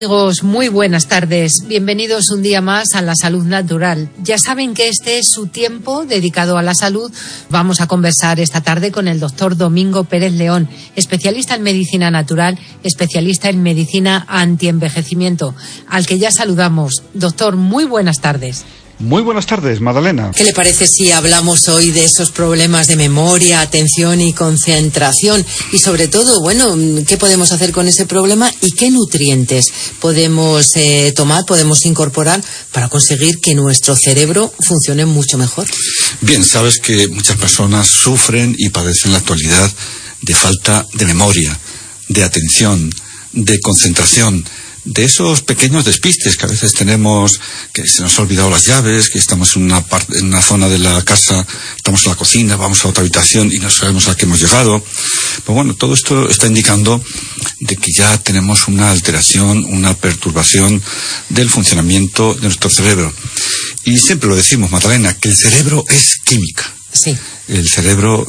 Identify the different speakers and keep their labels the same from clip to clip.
Speaker 1: Amigos, muy buenas tardes. Bienvenidos un día más a La Salud Natural. Ya saben que este es su tiempo dedicado a la salud. Vamos a conversar esta tarde con el doctor Domingo Pérez León, especialista en medicina natural, especialista en medicina antienvejecimiento, al que ya saludamos. Doctor, muy buenas tardes.
Speaker 2: Muy buenas tardes, Magdalena.
Speaker 1: ¿Qué le parece si hablamos hoy de esos problemas de memoria, atención y concentración? Y sobre todo, ¿qué podemos hacer con ese problema y qué nutrientes podemos tomar, podemos incorporar para conseguir que nuestro cerebro funcione mucho mejor?
Speaker 3: Bien, sabes que muchas personas sufren y padecen en la actualidad de falta de memoria, de atención, de concentración, de esos pequeños despistes que a veces tenemos, que se nos ha olvidado las llaves, que estamos en una zona de la casa, estamos en la cocina, vamos a otra habitación y no sabemos a qué hemos llegado. Pues todo esto está indicando de que ya tenemos una alteración, una perturbación del funcionamiento de nuestro cerebro. Y siempre lo decimos, Magdalena, que el cerebro es química.
Speaker 1: Sí.
Speaker 3: El cerebro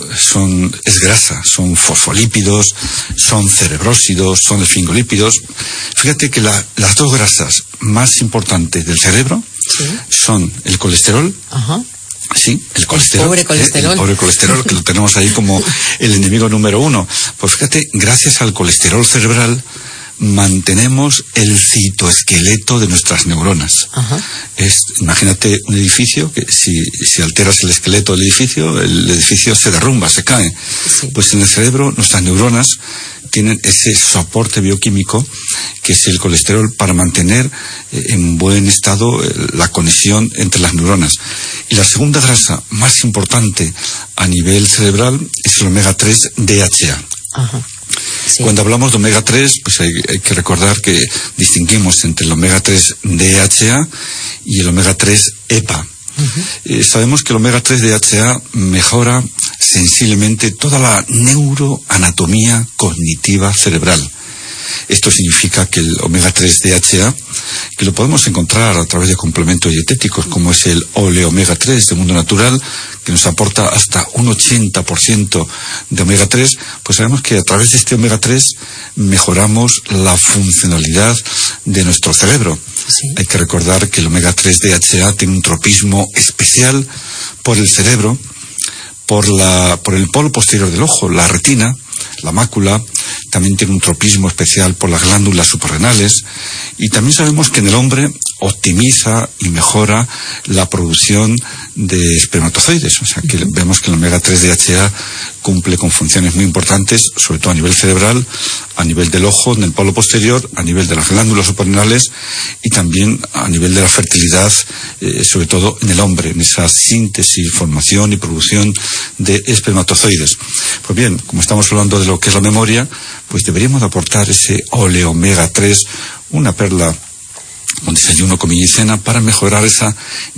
Speaker 3: es grasa, son fosfolípidos, son cerebrósidos, son esfingolípidos. Fíjate que las dos grasas más importantes del cerebro son el colesterol.
Speaker 1: Ajá.
Speaker 3: Sí, el colesterol.
Speaker 1: El pobre colesterol.
Speaker 3: El pobre colesterol, que lo tenemos ahí como el enemigo número uno. Pues fíjate, gracias al colesterol cerebral mantenemos el citoesqueleto de nuestras neuronas.
Speaker 1: Ajá.
Speaker 3: Imagínate un edificio que si alteras el esqueleto del edificio, el edificio se derrumba, se cae.
Speaker 1: Sí.
Speaker 3: Pues en el cerebro nuestras neuronas tienen ese soporte bioquímico que es el colesterol para mantener en buen estado la conexión entre las neuronas. Y la segunda grasa más importante a nivel cerebral es el omega 3 DHA.
Speaker 1: Ajá. Sí.
Speaker 3: Cuando hablamos de omega 3, pues hay que recordar que distinguimos entre el omega 3 DHA y el omega 3 EPA. Uh-huh. Sabemos que el omega 3 DHA mejora sensiblemente toda la neuroanatomía cognitiva cerebral. Esto significa que el omega 3 DHA, que lo podemos encontrar a través de complementos dietéticos como es el oleomega 3 de Mundo Natural, que nos aporta hasta un 80% de omega 3, pues sabemos que a través de este omega 3 mejoramos la funcionalidad de nuestro cerebro.
Speaker 1: Sí.
Speaker 3: Hay que recordar que el omega 3 DHA tiene un tropismo especial por el cerebro, por el polo posterior del ojo, la retina, la mácula. También tiene un tropismo especial por las glándulas suprarrenales, y también sabemos que en el hombre optimiza y mejora la producción de espermatozoides. O sea que vemos que el omega 3 DHA cumple con funciones muy importantes, sobre todo a nivel cerebral, a nivel del ojo, en el polo posterior, a nivel de las glándulas suprarrenales y también a nivel de la fertilidad, sobre todo en el hombre, en esa síntesis, formación y producción de espermatozoides. Pues bien, como estamos hablando de lo que es la memoria, pues deberíamos aportar ese oleomega 3, una perla con desayuno, comida y cena, para mejorar esa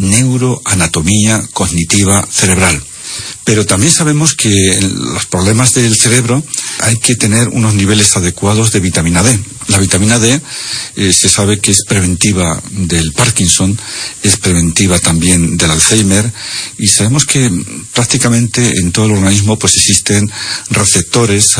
Speaker 3: neuroanatomía cognitiva cerebral. Pero también sabemos que en los problemas del cerebro hay que tener unos niveles adecuados de vitamina D. La vitamina D se sabe que es preventiva del Parkinson, es preventiva también del Alzheimer, y sabemos que prácticamente en todo el organismo pues existen receptores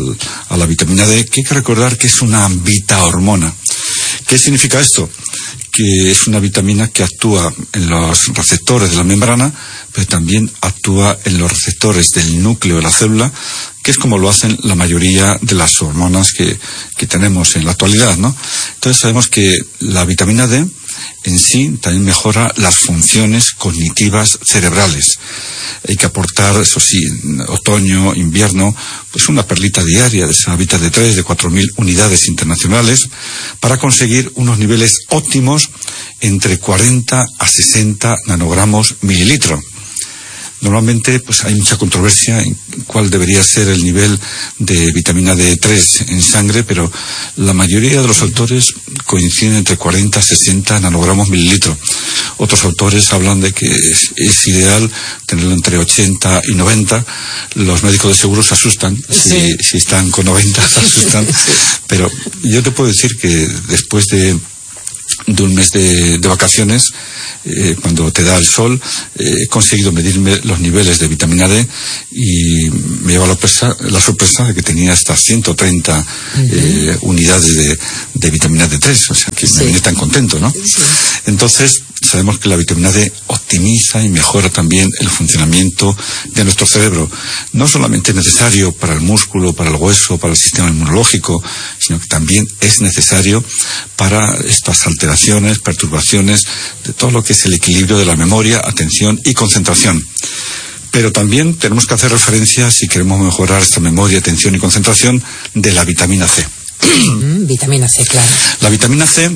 Speaker 3: a la vitamina D, que hay que recordar que es una vitahormona. ¿Qué significa esto? Que es una vitamina que actúa en los receptores de la membrana, pero también actúa en los receptores del núcleo de la célula, que es como lo hacen la mayoría de las hormonas que tenemos en la actualidad, ¿no? Entonces sabemos que la vitamina D en sí también mejora las funciones cognitivas cerebrales. Hay que aportar, eso sí, otoño, invierno, pues una perlita diaria de esa Vita D3 de 4.000 unidades internacionales para conseguir unos niveles óptimos entre 40 a 60 nanogramos mililitro. Normalmente pues hay mucha controversia en cuál debería ser el nivel de vitamina D3 en sangre, pero la mayoría de los autores coinciden entre 40 a 60 nanogramos mililitro. Otros autores hablan de que es ideal tenerlo entre 80 y 90. Los médicos de seguro se asustan si están con 90, se asustan. Pero yo te puedo decir que después de un mes de vacaciones, cuando te da el sol, he conseguido medirme los niveles de vitamina D y me lleva la sorpresa de que tenía hasta 130 unidades de vitamina D3, o sea que me viene tan contento, ¿no? Sí. Entonces, sabemos que la vitamina D optimiza y mejora también el funcionamiento de nuestro cerebro. No solamente es necesario para el músculo, para el hueso, para el sistema inmunológico, sino que también es necesario para estas alteraciones, perturbaciones de todo lo que es el equilibrio de la memoria, atención y concentración. Pero también tenemos que hacer referencia, si queremos mejorar esta memoria, atención y concentración, de la vitamina C.
Speaker 1: Vitamina C, claro.
Speaker 3: La vitamina C,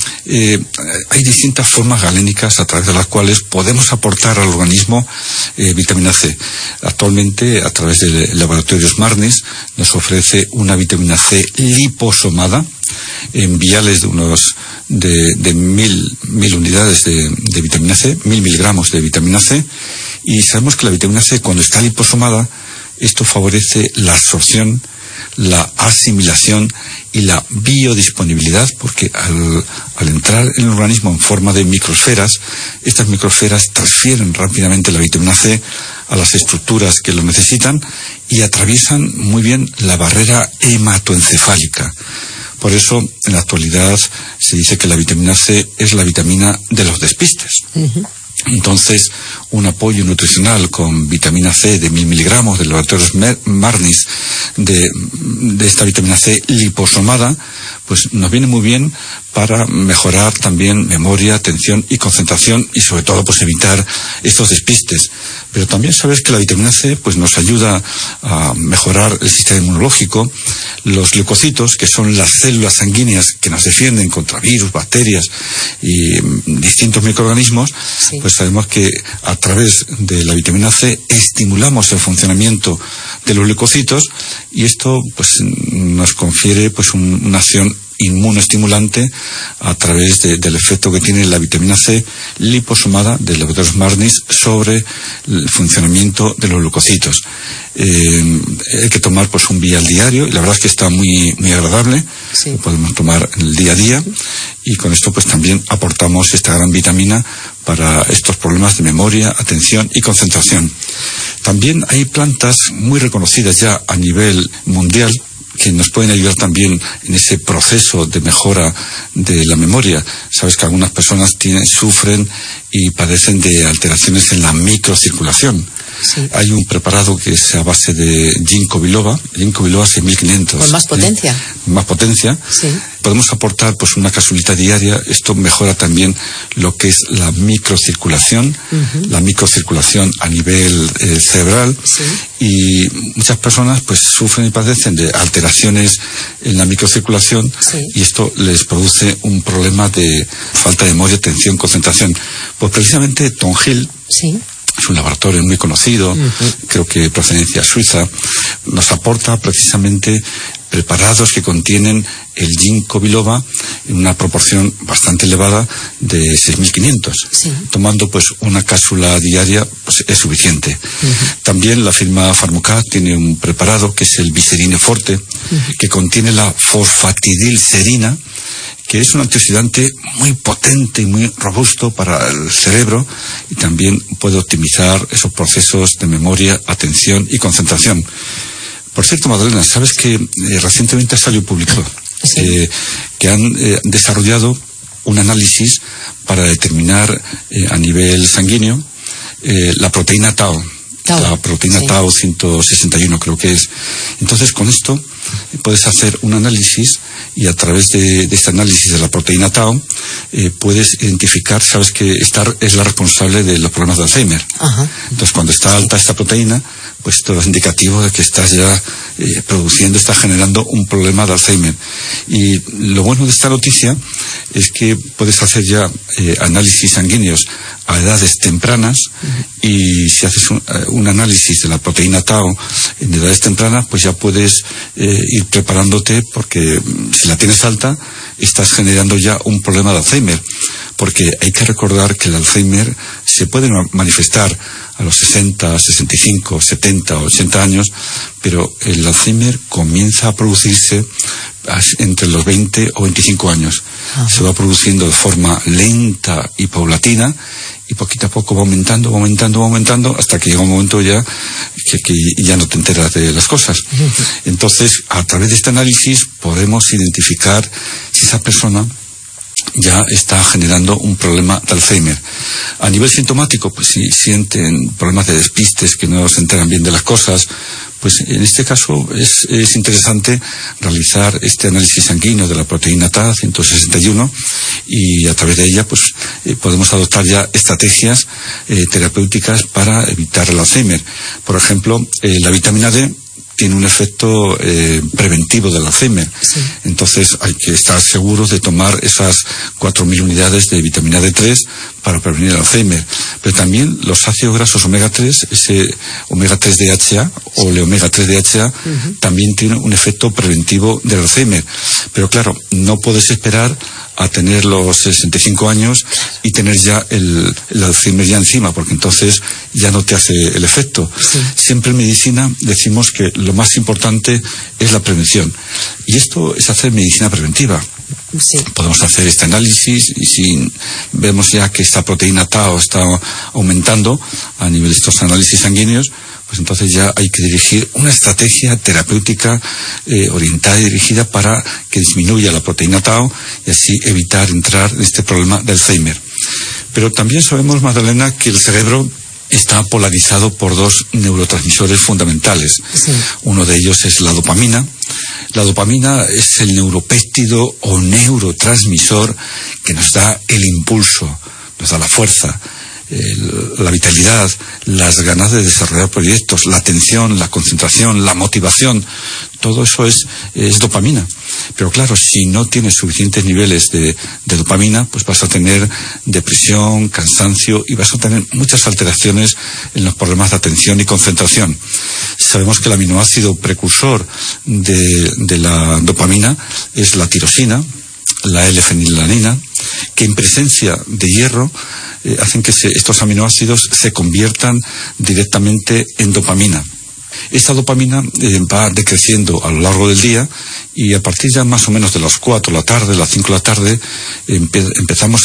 Speaker 3: hay distintas formas galénicas a través de las cuales podemos aportar al organismo vitamina C. Actualmente, a través del laboratorio Marnis, nos ofrece una vitamina C liposomada en viales de 1000 unidades de vitamina C, 1000 miligramos de vitamina C, y sabemos que la vitamina C, cuando está liposomada, esto favorece la absorción, la asimilación y la biodisponibilidad, porque al entrar en el organismo en forma de microesferas, estas microesferas transfieren rápidamente la vitamina C a las estructuras que lo necesitan y atraviesan muy bien la barrera hematoencefálica. Por eso, en la actualidad, se dice que la vitamina C es la vitamina de los despistes. Entonces, un apoyo nutricional con vitamina C de 1000 miligramos del laboratorio Marnis de esta vitamina C liposomada, pues nos viene muy bien para mejorar también memoria, atención y concentración y sobre todo pues evitar estos despistes. Pero también sabes que la vitamina C pues nos ayuda a mejorar el sistema inmunológico. Los leucocitos, que son las células sanguíneas que nos defienden contra virus, bacterias y distintos microorganismos, pues sabemos que a través de la vitamina C estimulamos el funcionamiento de los leucocitos y esto pues nos confiere pues una acción inmunoestimulante a través del efecto que tiene la vitamina C liposomada del laboratorio Marnis sobre el funcionamiento de los leucocitos. Hay que tomar pues un vial diario y la verdad es que está muy agradable. Lo podemos tomar en el día a día y con esto pues también aportamos esta gran vitamina para estos problemas de memoria, atención y concentración. También hay plantas muy reconocidas ya a nivel mundial que nos pueden ayudar también en ese proceso de mejora de la memoria. Sabes que algunas personas sufren y padecen de alteraciones en la microcirculación. Hay un preparado que es a base de ginkgo biloba 6500.
Speaker 1: Con más potencia.
Speaker 3: Más potencia. Podemos aportar pues una capsulita diaria. Esto mejora también lo que es la microcirculación, la microcirculación a nivel cerebral. Y muchas personas pues sufren y padecen de alteraciones en la microcirculación y esto les produce un problema de falta de memoria, atención, concentración. Pues precisamente Tom Hill, es un laboratorio muy conocido, creo que de procedencia suiza, nos aporta precisamente preparados que contienen el ginkgo biloba en una proporción bastante elevada de 6500. Tomando pues una cápsula diaria pues es suficiente. También la firma Pharmaca tiene un preparado que es el Viserine Forte, que contiene la fosfatidilcerina, que es un antioxidante muy potente y muy robusto para el cerebro y también puede optimizar esos procesos de memoria, atención y concentración. Por cierto, Magdalena, ¿sabes que recientemente salió público que han desarrollado un análisis para determinar a nivel sanguíneo la proteína Tau? La proteína Tau 161 creo que es. Entonces con esto puedes hacer un análisis y a través de este análisis de la proteína Tau puedes identificar, sabes que esta es la responsable de los problemas de Alzheimer. Entonces cuando está alta esta proteína, pues todo es indicativo de que estás ya estás generando un problema de Alzheimer. Y lo bueno de esta noticia es que puedes hacer ya análisis sanguíneos a edades tempranas y si haces un análisis de la proteína Tau en edades tempranas, pues ya puedes ir preparándote porque si la tienes alta, estás generando ya un problema de Alzheimer. Porque hay que recordar que el Alzheimer se se pueden manifestar a los 60, 65, 70, 80 años, pero el Alzheimer comienza a producirse entre los 20 o 25 años. Se va produciendo de forma lenta y paulatina, y poquito a poco va aumentando, hasta que llega un momento ya que ya no te enteras de las cosas. Entonces, a través de este análisis podemos identificar si esa persona ya está generando un problema de Alzheimer. A nivel sintomático, pues si sienten problemas de despistes, que no se enteran bien de las cosas, pues en este caso es interesante realizar este análisis sanguíneo de la proteína Tau 161, y a través de ella pues podemos adoptar ya estrategias terapéuticas para evitar el Alzheimer. Por ejemplo, la vitamina D tiene un efecto preventivo del Alzheimer. Sí. Entonces hay que estar seguros de tomar esas 4.000 unidades de vitamina D3 para prevenir el Alzheimer. Pero también los ácidos grasos omega 3, ese omega 3 DHA o el omega 3 DHA, también tiene un efecto preventivo del Alzheimer. Pero claro, no puedes esperar a tener los 65 años y tener ya el Alzheimer ya encima, porque entonces ya no te hace el efecto. Sí. Siempre en medicina decimos que lo más importante es la prevención, y esto es hacer medicina preventiva. Sí. Podemos hacer este análisis, y si vemos ya que esta proteína Tau está aumentando a nivel de estos análisis sanguíneos, pues entonces ya hay que dirigir una estrategia terapéutica orientada y dirigida para que disminuya la proteína Tau y así evitar entrar en este problema de Alzheimer. Pero también sabemos, Magdalena, que el cerebro está polarizado por dos neurotransmisores fundamentales. Sí. Uno de ellos es la dopamina. La dopamina es el neuropéptido o neurotransmisor que nos da el impulso, nos da la fuerza, la vitalidad, las ganas de desarrollar proyectos, la atención, la concentración, la motivación. Todo eso es dopamina. Pero claro, si no tienes suficientes niveles de dopamina, pues vas a tener depresión, cansancio, y vas a tener muchas alteraciones en los problemas de atención y concentración. Sabemos que el aminoácido precursor de la dopamina es la tirosina, la L-fenilalanina, que en presencia de hierro hacen que estos aminoácidos se conviertan directamente en dopamina. Esta dopamina va decreciendo a lo largo del día, y a partir ya más o menos de las 4 de la tarde, las 5 de la tarde, empezamos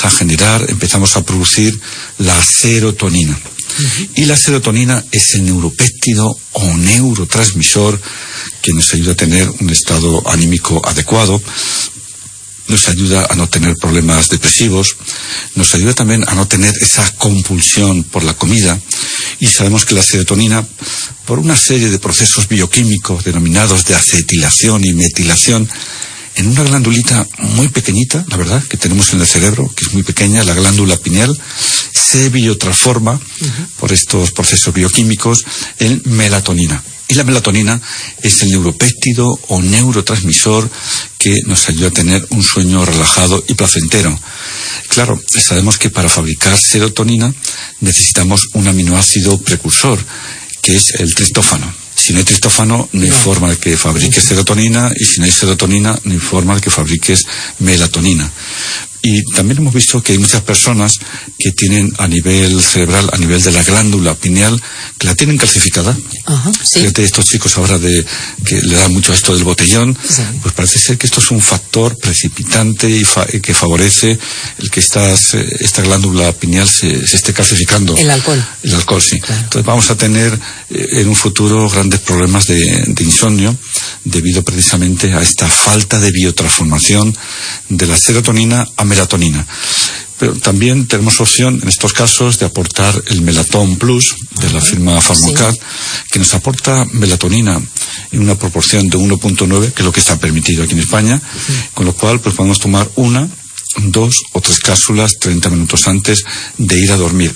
Speaker 3: a producir la serotonina. Y la serotonina es el neuropéptido o neurotransmisor que nos ayuda a tener un estado anímico adecuado, nos ayuda a no tener problemas depresivos, nos ayuda también a no tener esa compulsión por la comida. Y sabemos que la serotonina, por una serie de procesos bioquímicos denominados de acetilación y metilación, en una glandulita muy pequeñita, la verdad, que tenemos en el cerebro, que es muy pequeña, la glándula pineal, se biotransforma por estos procesos bioquímicos en melatonina. Y la melatonina es el neuropéptido o neurotransmisor que nos ayuda a tener un sueño relajado y placentero. Claro, sabemos que para fabricar serotonina necesitamos un aminoácido precursor, que es el triptófano. Si no hay triptófano, no hay forma de que fabriques serotonina, y si no hay serotonina, no hay forma de que fabriques melatonina. Y también hemos visto que hay muchas personas que tienen a nivel cerebral, a nivel de la glándula pineal, que la tienen calcificada. Sí. Fíjate, estos chicos ahora que le dan mucho a esto del botellón, sí, pues parece ser que esto es un factor precipitante y que favorece el que esta glándula pineal se esté calcificando.
Speaker 1: El alcohol.
Speaker 3: El alcohol, sí. Claro. Entonces vamos a tener en un futuro grandes problemas de insomnio, debido precisamente a esta falta de biotransformación de la serotonina a melatonina. Pero también tenemos opción en estos casos de aportar el Melaton Plus de la firma Pharmacat, sí, que nos aporta melatonina en una proporción de 1.9, que es lo que está permitido aquí en España, sí, con lo cual pues podemos tomar 1, 2 o 3 cápsulas 30 minutos antes de ir a dormir.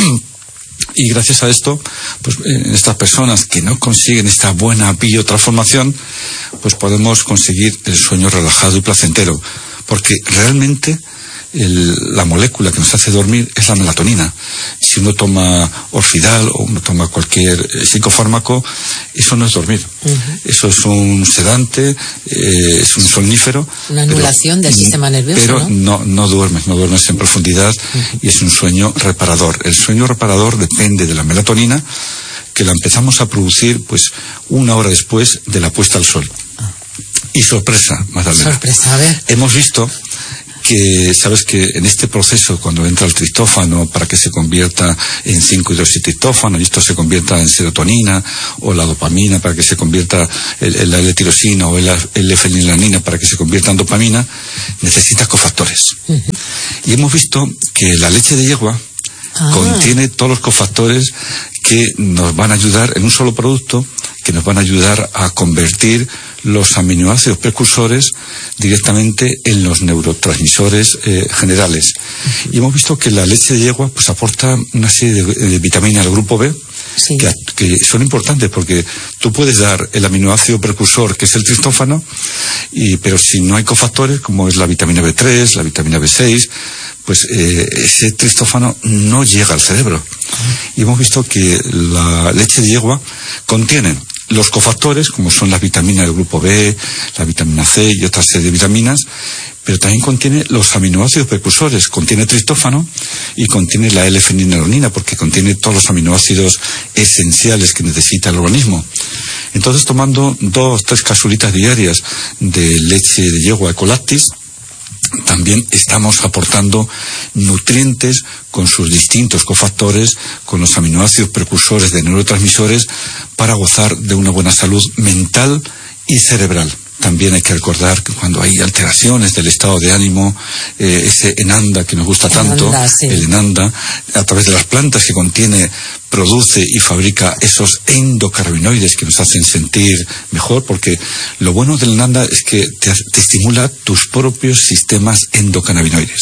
Speaker 3: Y gracias a esto, pues estas personas que no consiguen esta buena biotransformación, pues podemos conseguir el sueño relajado y placentero, porque realmente la molécula que nos hace dormir es la melatonina. si uno toma Orfidal o uno toma cualquier psicofármaco, eso no es dormir. Eso es un sedante, es un somnífero.
Speaker 1: Una anulación del sistema nervioso,
Speaker 3: pero no duermes en profundidad, y es un sueño reparador. El sueño reparador depende de la melatonina, que la empezamos a producir pues 1 hora después de la puesta al sol. Y sorpresa, Magdalena.
Speaker 1: Sorpresa, a ver.
Speaker 3: Hemos visto que, sabes que en este proceso, cuando entra el tristófano para que se convierta en 5-hidroxitriptófano y esto se convierta en serotonina, o la dopamina para que se convierta en la L-tirosina, o la L-fenilanina para que se convierta en dopamina, necesita cofactores. Y hemos visto que la leche de yegua contiene todos los cofactores que nos van a ayudar en un solo producto, que nos van a ayudar a convertir los aminoácidos precursores directamente en los neurotransmisores generales. Y hemos visto que la leche de yegua pues aporta una serie de vitaminas al grupo B, sí, que son importantes, porque tú puedes dar el aminoácido precursor, que es el tristófano, pero si no hay cofactores, como es la vitamina B3, la vitamina B6, pues ese tristófano no llega al cerebro. Y hemos visto que la leche de yegua contiene los cofactores, como son las vitaminas del grupo B, la vitamina C y otra serie de vitaminas, pero también contiene los aminoácidos precursores, contiene tristófano y contiene la L-fenilalanina, porque contiene todos los aminoácidos esenciales que necesita el organismo. Entonces, tomando 2-3 capsulitas diarias de leche de yegua Ecolactis, también estamos aportando nutrientes con sus distintos cofactores, con los aminoácidos precursores de neurotransmisores, para gozar de una buena salud mental y cerebral. También hay que recordar que cuando hay alteraciones del estado de ánimo, ese enanda que nos gusta tanto, el enanda, a través de las plantas que contiene, produce y fabrica esos endocannabinoides que nos hacen sentir mejor, porque lo bueno del enanda es que te estimula tus propios sistemas endocannabinoides.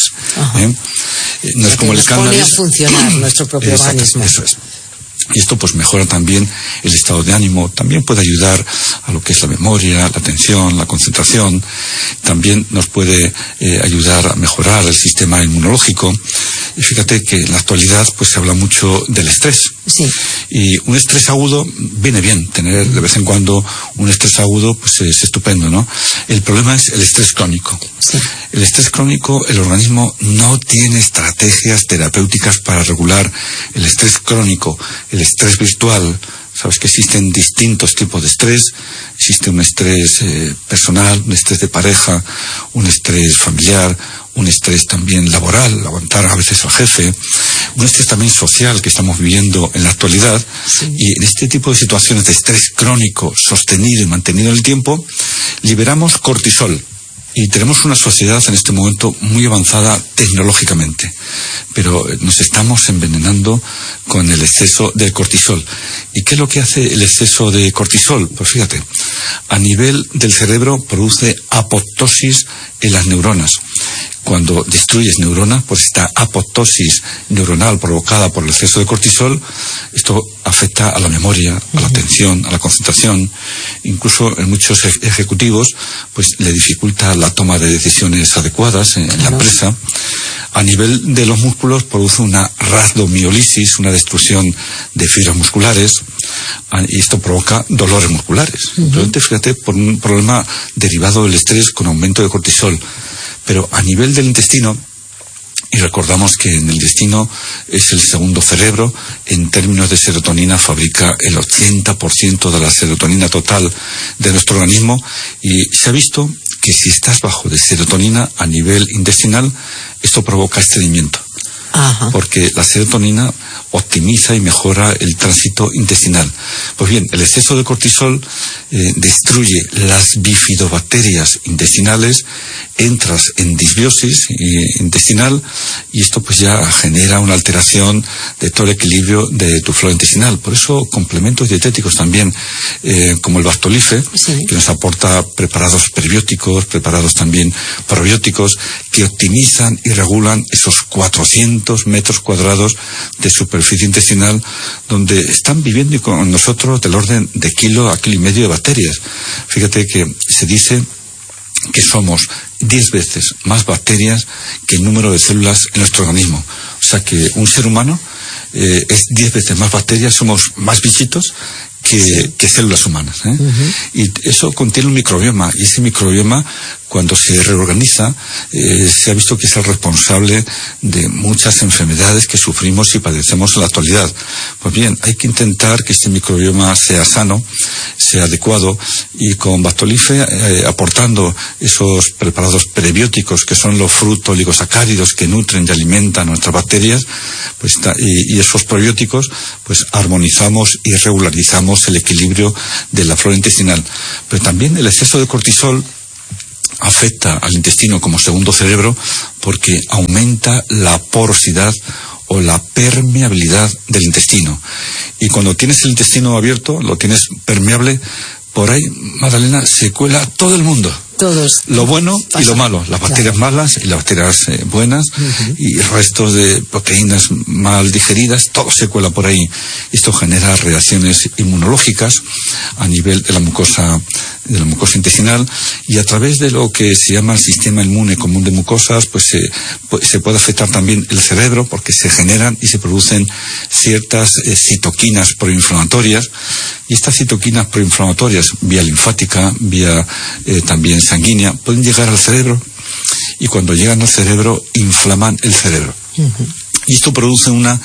Speaker 3: No es como el cannabis.
Speaker 1: Pone a funcionar nuestro propio organismo.
Speaker 3: Eso es. Y esto pues mejora también el estado de ánimo, también puede ayudar a lo que es la memoria, la atención, la concentración, también nos puede ayudar a mejorar el sistema inmunológico. Y fíjate que en la actualidad pues se habla mucho del estrés.
Speaker 1: Sí.
Speaker 3: Y un estrés agudo viene bien, tener de vez en cuando un estrés agudo pues es estupendo, ¿no? El problema es el estrés crónico.
Speaker 1: Sí.
Speaker 3: El estrés crónico, el organismo no tiene estrategias terapéuticas para regular el estrés crónico, el estrés virtual. Sabes que existen distintos tipos de estrés. Existe un estrés personal, un estrés de pareja, un estrés familiar, un estrés también laboral, aguantar a veces al jefe, un estrés también social que estamos viviendo en la actualidad. Sí. Y en este tipo de situaciones de estrés crónico, sostenido y mantenido en el tiempo, liberamos cortisol. Y tenemos una sociedad en este momento muy avanzada tecnológicamente, pero nos estamos envenenando con el exceso de cortisol. ¿Y qué es lo que hace el exceso de cortisol? Pues fíjate, a nivel del cerebro produce apoptosis en las neuronas. Cuando destruyes neuronas, pues esta apoptosis neuronal provocada por el exceso de cortisol, esto afecta a la memoria, a la atención, a la concentración. Incluso en muchos ejecutivos, pues le dificulta la toma de decisiones adecuadas en la empresa. A nivel de los músculos produce una rhabdomiólisis, una destrucción de fibras musculares, y esto provoca dolores musculares. Entonces, fíjate, por un problema derivado del estrés con aumento de cortisol. Pero a nivel del intestino, y recordamos que en el intestino es el segundo cerebro, en términos de serotonina fabrica el 80% de la serotonina total de nuestro organismo, y se ha visto que si estás bajo de serotonina a nivel intestinal, esto provoca estreñimiento. Ajá. Porque la serotonina optimiza y mejora el tránsito intestinal. Pues bien, el exceso de cortisol destruye las bifidobacterias intestinales, entras en disbiosis intestinal, y esto pues ya genera una alteración de todo el equilibrio de tu flora intestinal. Por eso complementos dietéticos también, como el Bactolife, sí, que nos aporta preparados prebióticos, preparados también probióticos, que optimizan y regulan esos 400 metros cuadrados de superficie intestinal, donde están viviendo con nosotros del orden de kilo a kilo y medio de bacterias. Fíjate que se dice que somos 10 veces más bacterias que el número de células en nuestro organismo. O sea que un ser humano es 10 veces más bacterias, somos más bichitos que células humanas, ¿eh? Y eso contiene un microbioma, y ese microbioma, cuando se reorganiza, se ha visto que es el responsable de muchas enfermedades que sufrimos y padecemos en la actualidad. Pues bien, hay que intentar que este microbioma sea sano, sea adecuado, y con Bactolife, aportando esos preparados prebióticos, que son los frutos oligosacáridos que nutren y alimentan nuestras bacterias, pues y esos probióticos, pues armonizamos y regularizamos el equilibrio de la flora intestinal. Pero también el exceso de cortisol afecta al intestino como segundo cerebro, porque aumenta la porosidad o la permeabilidad del intestino. Y cuando tienes el intestino abierto, lo tienes permeable, por ahí, Magdalena, se cuela todo el mundo.
Speaker 1: Todos.
Speaker 3: Lo bueno y lo malo, las bacterias malas y las bacterias buenas, y restos de proteínas mal digeridas, todo se cuela por ahí. Esto genera reacciones inmunológicas a nivel de la mucosa intestinal, y a través de lo que se llama el sistema inmune común de mucosas, pues se puede afectar también el cerebro, porque se generan y se producen ciertas citoquinas proinflamatorias, y estas citoquinas proinflamatorias, vía linfática, vía también sanguínea, pueden llegar al cerebro, y cuando llegan al cerebro inflaman el cerebro. Y esto produce una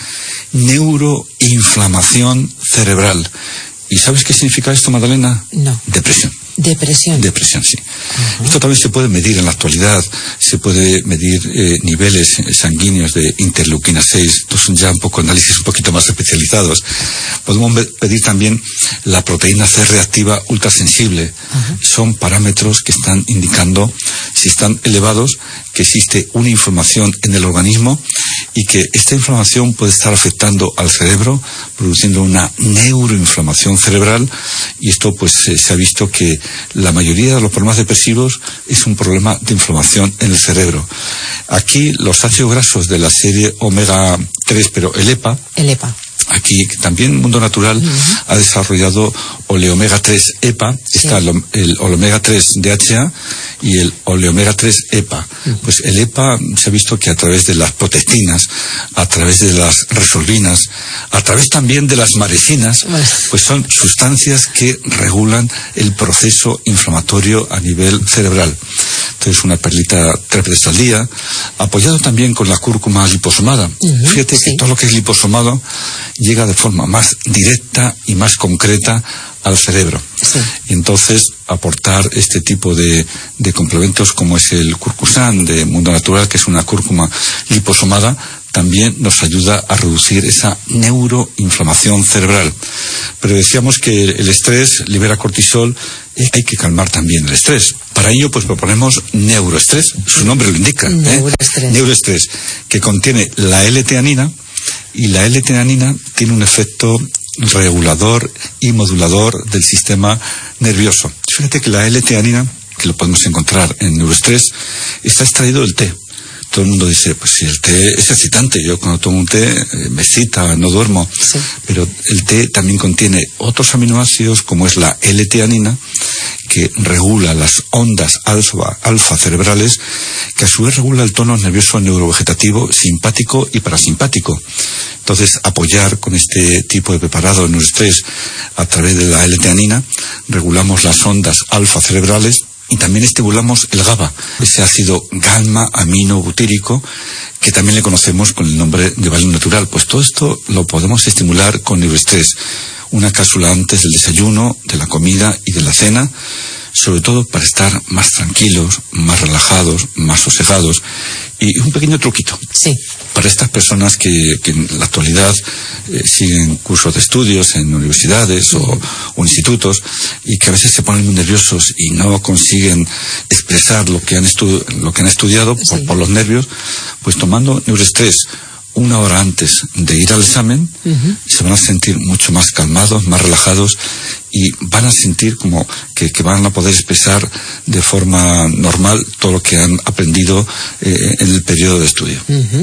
Speaker 3: neuroinflamación cerebral. ¿Y sabes qué significa esto, Magdalena?
Speaker 1: No.
Speaker 3: Depresión.
Speaker 1: Depresión,
Speaker 3: sí. Esto también se puede medir en la actualidad. Se puede medir niveles sanguíneos de interleuquina 6. Estos son ya un poco análisis un poquito más especializados. Podemos medir también la proteína C reactiva ultrasensible. Son parámetros que están indicando, si están elevados, que existe una inflamación en el organismo, y que esta inflamación puede estar afectando al cerebro, produciendo una neuroinflamación cerebral. Y esto pues se ha visto que la mayoría de los problemas depresivos es un problema de inflamación en el cerebro. Aquí los ácidos grasos de la serie omega 3, pero el EPA. Aquí también Mundo Natural ha desarrollado oleomega 3 EPA, está el omega 3 DHA y el oleomega 3 EPA. Pues el EPA se ha visto que a través de las protectinas, a través de las resorbinas, a través también de las maresinas, pues son sustancias que regulan el proceso inflamatorio a nivel cerebral. Entonces, una perlita 3 veces al día, apoyado también con la cúrcuma liposomada. Fíjate que todo lo que es liposomado llega de forma más directa y más concreta al cerebro. Y entonces, aportar este tipo de complementos, como es el Curcusan de Mundo Natural, que es una cúrcuma liposomada, también nos ayuda a reducir esa neuroinflamación cerebral. Pero decíamos que el estrés libera cortisol, y hay que calmar también el estrés. Para ello, pues proponemos neuroestrés, su nombre lo indica, neuroestrés, que contiene la L-teanina, y la L-teanina tiene un efecto regulador y modulador del sistema nervioso. Fíjate que la L-teanina, que lo podemos encontrar en neuroestrés, está extraído del té. Todo el mundo dice, pues si el té es excitante, yo cuando tomo un té me excita, no duermo. Pero el té también contiene otros aminoácidos, como es la L-teanina, que regula las ondas alfa cerebrales, que a su vez regula el tono nervioso neurovegetativo, simpático y parasimpático. Entonces, apoyar con este tipo de preparado en neuroestrés a través de la L-teanina, regulamos las ondas alfa cerebrales, y también estimulamos el GABA, ese ácido gamma-aminobutírico, que también le conocemos con el nombre de Valium Natural. Pues todo esto lo podemos estimular con neuroestrés. Una cápsula antes del desayuno, de la comida y de la cena, sobre todo para estar más tranquilos, más relajados, más sosegados. Y un pequeño truquito. Para estas personas que en la actualidad siguen cursos de estudios en universidades o institutos, y que a veces se ponen muy nerviosos y no consiguen expresar lo que han estudiado por los nervios, pues tomando neuroestrés 1 hora antes de ir al examen, se van a sentir mucho más calmados, más relajados, y van a sentir como que van a poder expresar de forma normal todo lo que han aprendido en el periodo de estudio.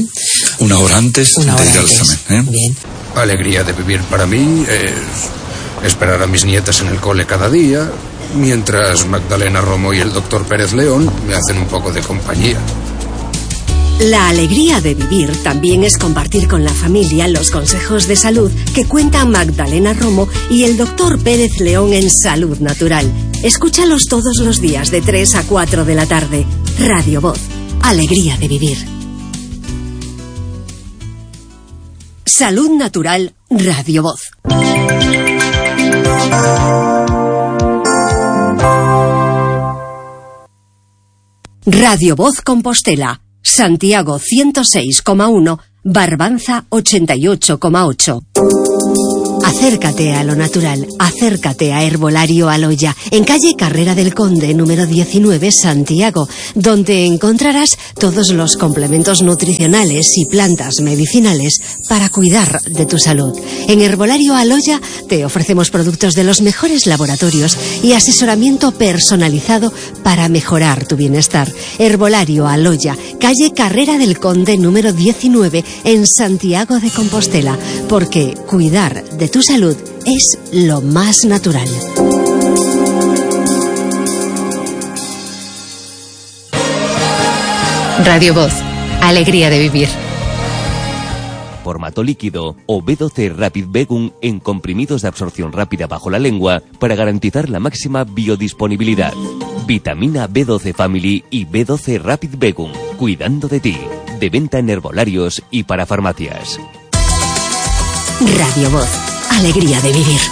Speaker 3: 1 hora antes de ir al examen.
Speaker 4: Bien. Alegría de vivir para mí es esperar a mis nietas en el cole cada día, mientras Magdalena Romo y el doctor Pérez León me hacen un poco de compañía.
Speaker 5: La alegría de vivir también es compartir con la familia los consejos de salud que cuentan Magdalena Romo y el Dr. Pérez León en Salud Natural. Escúchalos todos los días de 3 a 4 de la tarde. Radio Voz. Alegría de vivir. Salud Natural, Radio Voz. Radio Voz Compostela. Santiago 106,1, Barbanza 88,8. Acércate a lo natural, acércate a Herbolario Aloya, en calle Carrera del Conde, número 19, Santiago, donde encontrarás todos los complementos nutricionales y plantas medicinales para cuidar de tu salud. En Herbolario Aloya te ofrecemos productos de los mejores laboratorios y asesoramiento personalizado para mejorar tu bienestar. Herbolario Aloya, calle Carrera del Conde, número 19, en Santiago de Compostela, porque cuidar de tu salud es lo más natural.
Speaker 1: Radio Voz. Alegría de vivir.
Speaker 6: Formato líquido o B12 Rapid Vegum en comprimidos de absorción rápida bajo la lengua para garantizar la máxima biodisponibilidad. Vitamina B12 Family y B12 Rapid Vegum. Cuidando de ti. De venta en herbolarios y para farmacias.
Speaker 5: Radio Voz. Alegría de vivir.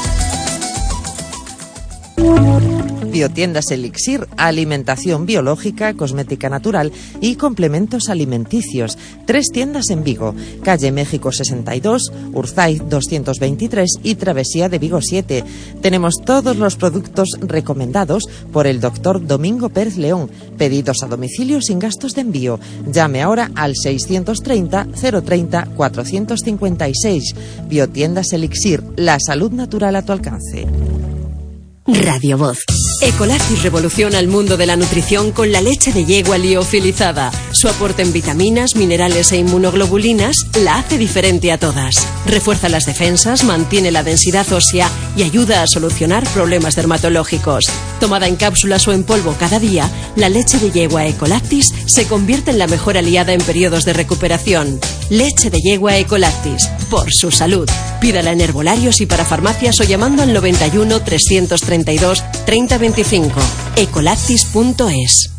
Speaker 7: Biotiendas Elixir, alimentación biológica, cosmética natural y complementos alimenticios. 3 tiendas en Vigo, calle México 62, Urzaiz 223 y Travesía de Vigo 7. Tenemos todos los productos recomendados por el Dr. Domingo Pérez León. Pedidos a domicilio sin gastos de envío. Llame ahora al 630 030 456. Biotiendas Elixir, la salud natural a tu alcance.
Speaker 5: Radio Voz.
Speaker 8: Ecolactis revoluciona el mundo de la nutrición con la leche de yegua liofilizada. Su aporte en vitaminas, minerales e inmunoglobulinas la hace diferente a todas. Refuerza las defensas, mantiene la densidad ósea y ayuda a solucionar problemas dermatológicos. Tomada en cápsulas o en polvo cada día, la leche de yegua Ecolactis se convierte en la mejor aliada en periodos de recuperación. Leche de yegua Ecolactis, por su salud. Pídala en herbolarios y para farmacias o llamando al 91 332 3025. Ecolactis.es.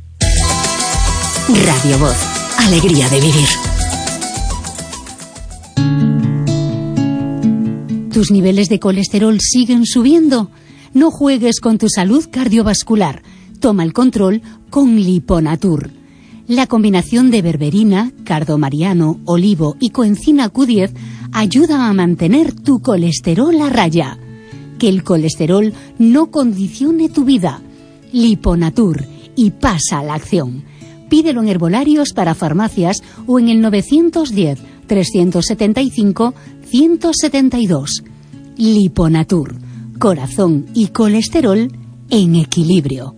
Speaker 5: Radio Voz. Alegría de vivir.
Speaker 9: ¿Tus niveles de colesterol siguen subiendo? No juegues con tu salud cardiovascular. Toma el control con Liponatur. La combinación de berberina, cardomariano, olivo y coenzima Q10 ayuda a mantener tu colesterol a raya. Que el colesterol no condicione tu vida. Liponatur, y pasa a la acción. Pídelo en herbolarios para farmacias o en el 910 375 172. Liponatur, corazón y colesterol en equilibrio.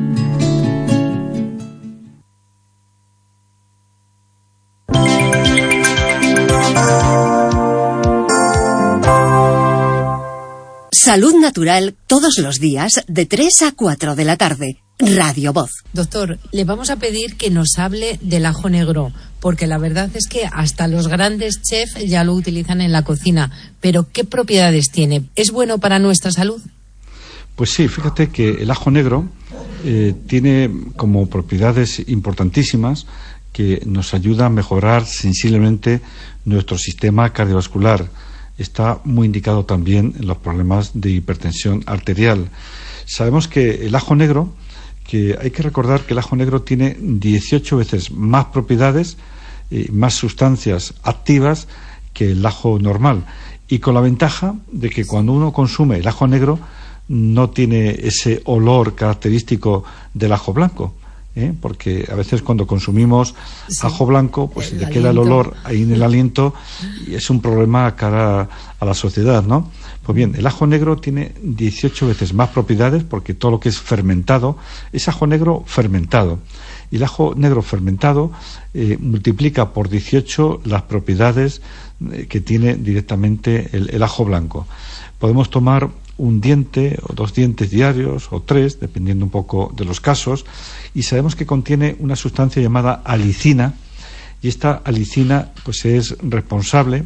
Speaker 5: Salud Natural todos los días de 3 a 4 de la tarde. Radio Voz.
Speaker 1: Doctor, le vamos a pedir que nos hable del ajo negro, porque la verdad es que hasta los grandes chefs ya lo utilizan en la cocina. Pero, ¿qué propiedades tiene? ¿Es bueno para nuestra salud?
Speaker 2: Pues sí, fíjate que el ajo negro tiene como propiedades importantísimas que nos ayuda a mejorar sensiblemente nuestro sistema cardiovascular. Está muy indicado también en los problemas de hipertensión arterial. Sabemos que el ajo negro, que hay que recordar que el ajo negro tiene 18 veces más propiedades, más sustancias activas que el ajo normal, y con la ventaja de que cuando uno consume el ajo negro no tiene ese olor característico del ajo blanco. Porque a veces cuando consumimos ajo blanco, pues le queda el olor ahí en el aliento y es un problema cara a la sociedad, ¿no? Pues bien, el ajo negro tiene 18 veces más propiedades porque todo lo que es fermentado es ajo negro fermentado. Y el ajo negro fermentado multiplica por 18 las propiedades que tiene directamente el ajo blanco. Podemos tomar un diente o 2 dientes diarios o 3, dependiendo un poco de los casos, y sabemos que contiene una sustancia llamada alicina, y esta alicina pues es responsable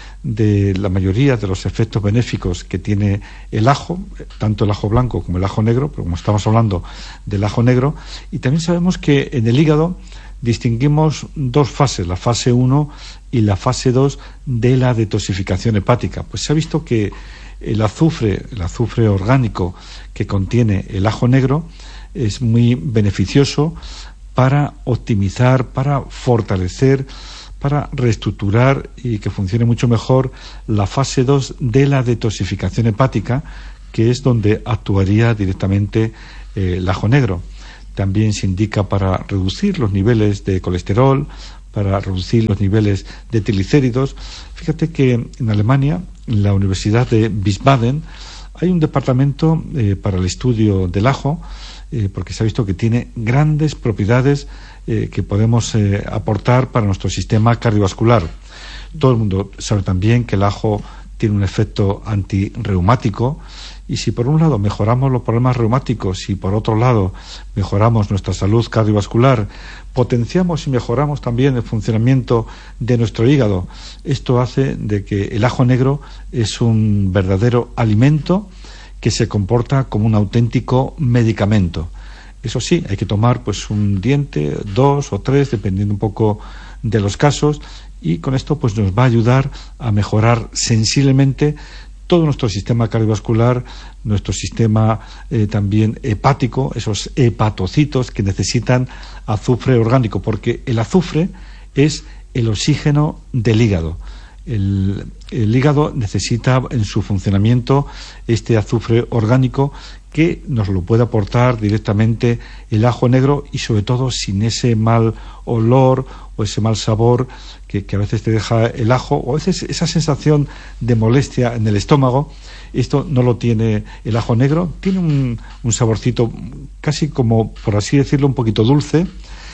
Speaker 2: de la mayoría de los efectos benéficos que tiene el ajo, tanto el ajo blanco como el ajo negro, pero como estamos hablando del ajo negro. Y también sabemos que en el hígado distinguimos dos fases, la fase 1 y la fase 2 de la detoxificación hepática. Pues se ha visto que el azufre orgánico que contiene el ajo negro es muy beneficioso para optimizar, para fortalecer, para reestructurar y que funcione mucho mejor la fase 2 de la detoxificación hepática, que es donde actuaría directamente el ajo negro. También se indica para reducir los niveles de colesterol, para reducir los niveles de triglicéridos. Fíjate que en Alemania, en la Universidad de Wiesbaden, hay un departamento para el estudio del ajo, porque se ha visto que tiene grandes propiedades que podemos aportar para nuestro sistema cardiovascular. Todo el mundo sabe también que el ajo tiene un efecto antirreumático, y si por un lado mejoramos los problemas reumáticos y por otro lado mejoramos nuestra salud cardiovascular, potenciamos y mejoramos también el funcionamiento de nuestro hígado. Esto hace de que el ajo negro es un verdadero alimento que se comporta como un auténtico medicamento. Eso sí, hay que tomar pues un diente, 2 o 3, dependiendo un poco de los casos, y con esto pues nos va a ayudar a mejorar sensiblemente todo nuestro sistema cardiovascular, nuestro sistema también hepático, esos hepatocitos que necesitan azufre orgánico, porque el azufre es el oxígeno del hígado. El hígado necesita en su funcionamiento este azufre orgánico que nos lo puede aportar directamente el ajo negro, y sobre todo sin ese mal olor o ese mal sabor que a veces te deja el ajo, o a veces esa sensación de molestia en el estómago. Esto no lo tiene el ajo negro. Tiene un saborcito casi como, por así decirlo, un poquito dulce,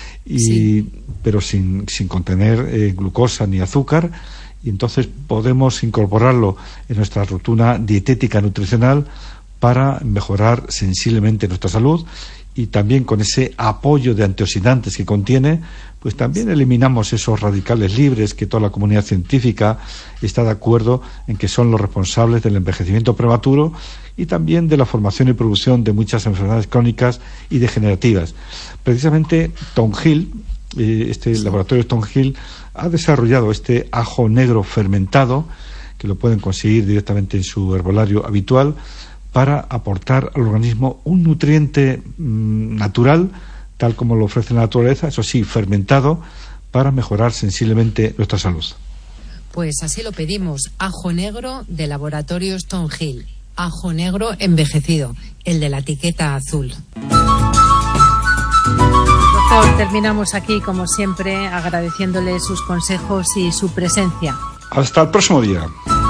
Speaker 2: pero sin contener glucosa ni azúcar, y entonces podemos incorporarlo en nuestra rutina dietética nutricional para mejorar sensiblemente nuestra salud. Y también con ese apoyo de antioxidantes que contiene, pues también eliminamos esos radicales libres que toda la comunidad científica está de acuerdo en que son los responsables del envejecimiento prematuro y también de la formación y producción de muchas enfermedades crónicas y degenerativas. Precisamente Thornhill, este laboratorio Thornhill, ha desarrollado este ajo negro fermentado, que lo pueden conseguir directamente en su herbolario habitual, para aportar al organismo un nutriente natural, tal como lo ofrece la naturaleza, eso sí, fermentado, para mejorar sensiblemente nuestra salud.
Speaker 1: Pues así lo pedimos, ajo negro de Laboratorios Thornhill, ajo negro envejecido, el de la etiqueta azul. Doctor, terminamos aquí, como siempre, agradeciéndole sus consejos y su presencia.
Speaker 2: Hasta el próximo día.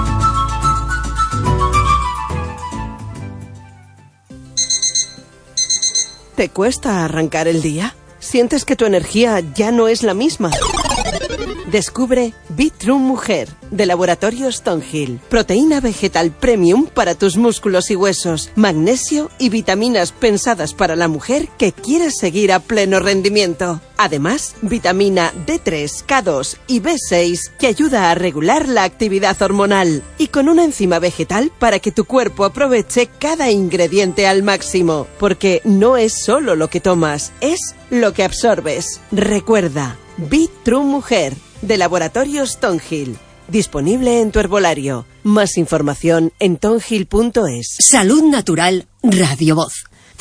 Speaker 10: ¿Te cuesta arrancar el día? ¿Sientes que tu energía ya no es la misma? Descubre Bitrun Mujer, de Laboratorios Thornhill. Proteína vegetal premium para tus músculos y huesos, magnesio y vitaminas pensadas para la mujer que quiere seguir a pleno rendimiento. Además, vitamina D3, K2 y B6 que ayuda a regular la actividad hormonal. Y con una enzima vegetal para que tu cuerpo aproveche cada ingrediente al máximo. Porque no es solo lo que tomas, es lo que absorbes. Recuerda, Bitrun Mujer, de Laboratorios Thornhill. Disponible en tu herbolario. Más información en thornhill.es.
Speaker 5: Salud Natural, Radio Voz.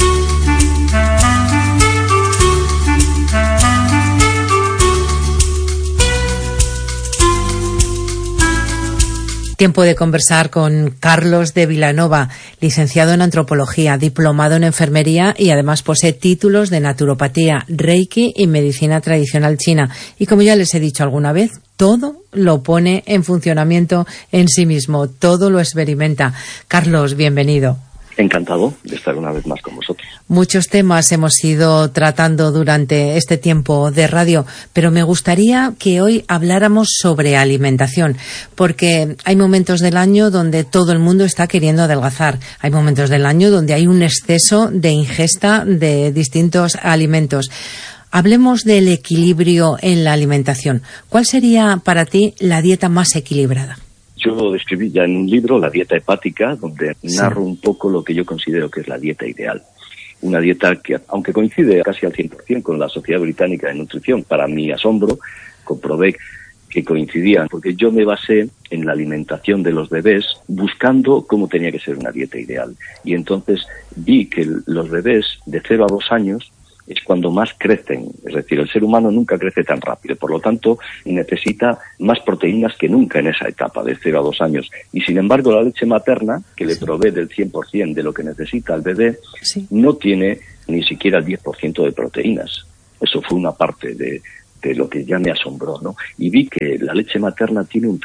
Speaker 1: Tiempo de conversar con Carlos de Vilanova, licenciado en antropología, diplomado en enfermería y además posee títulos de naturopatía, reiki y medicina tradicional china. Y como ya les he dicho alguna vez, todo lo pone en funcionamiento en sí mismo, todo lo experimenta. Carlos, bienvenido.
Speaker 11: Encantado de estar una vez más con vosotros.
Speaker 1: Muchos temas hemos ido tratando durante este tiempo de radio, pero me gustaría que hoy habláramos sobre alimentación, porque hay momentos del año donde todo el mundo está queriendo adelgazar. Hay momentos del año donde hay un exceso de ingesta de distintos alimentos. Hablemos del equilibrio en la alimentación. ¿Cuál sería para ti la dieta más equilibrada?
Speaker 11: Yo lo describí ya en un libro, La dieta hepática, donde narro un poco lo que yo considero que es la dieta ideal. Una dieta que, aunque coincide casi al 100% con la Sociedad Británica de Nutrición, para mi asombro, comprobé que coincidían, porque yo me basé en la alimentación de los bebés buscando cómo tenía que ser una dieta ideal. Y entonces vi que los bebés de 0 a 2 años es cuando más crecen, es decir, el ser humano nunca crece tan rápido, por lo tanto necesita más proteínas que nunca en esa etapa de 0 a 2 años. Y sin embargo la leche materna, que le provee del 100% de lo que necesita el bebé, no tiene ni siquiera el 10% de proteínas. Eso fue una parte de lo que ya me asombró, ¿no? Y vi que la leche materna tiene un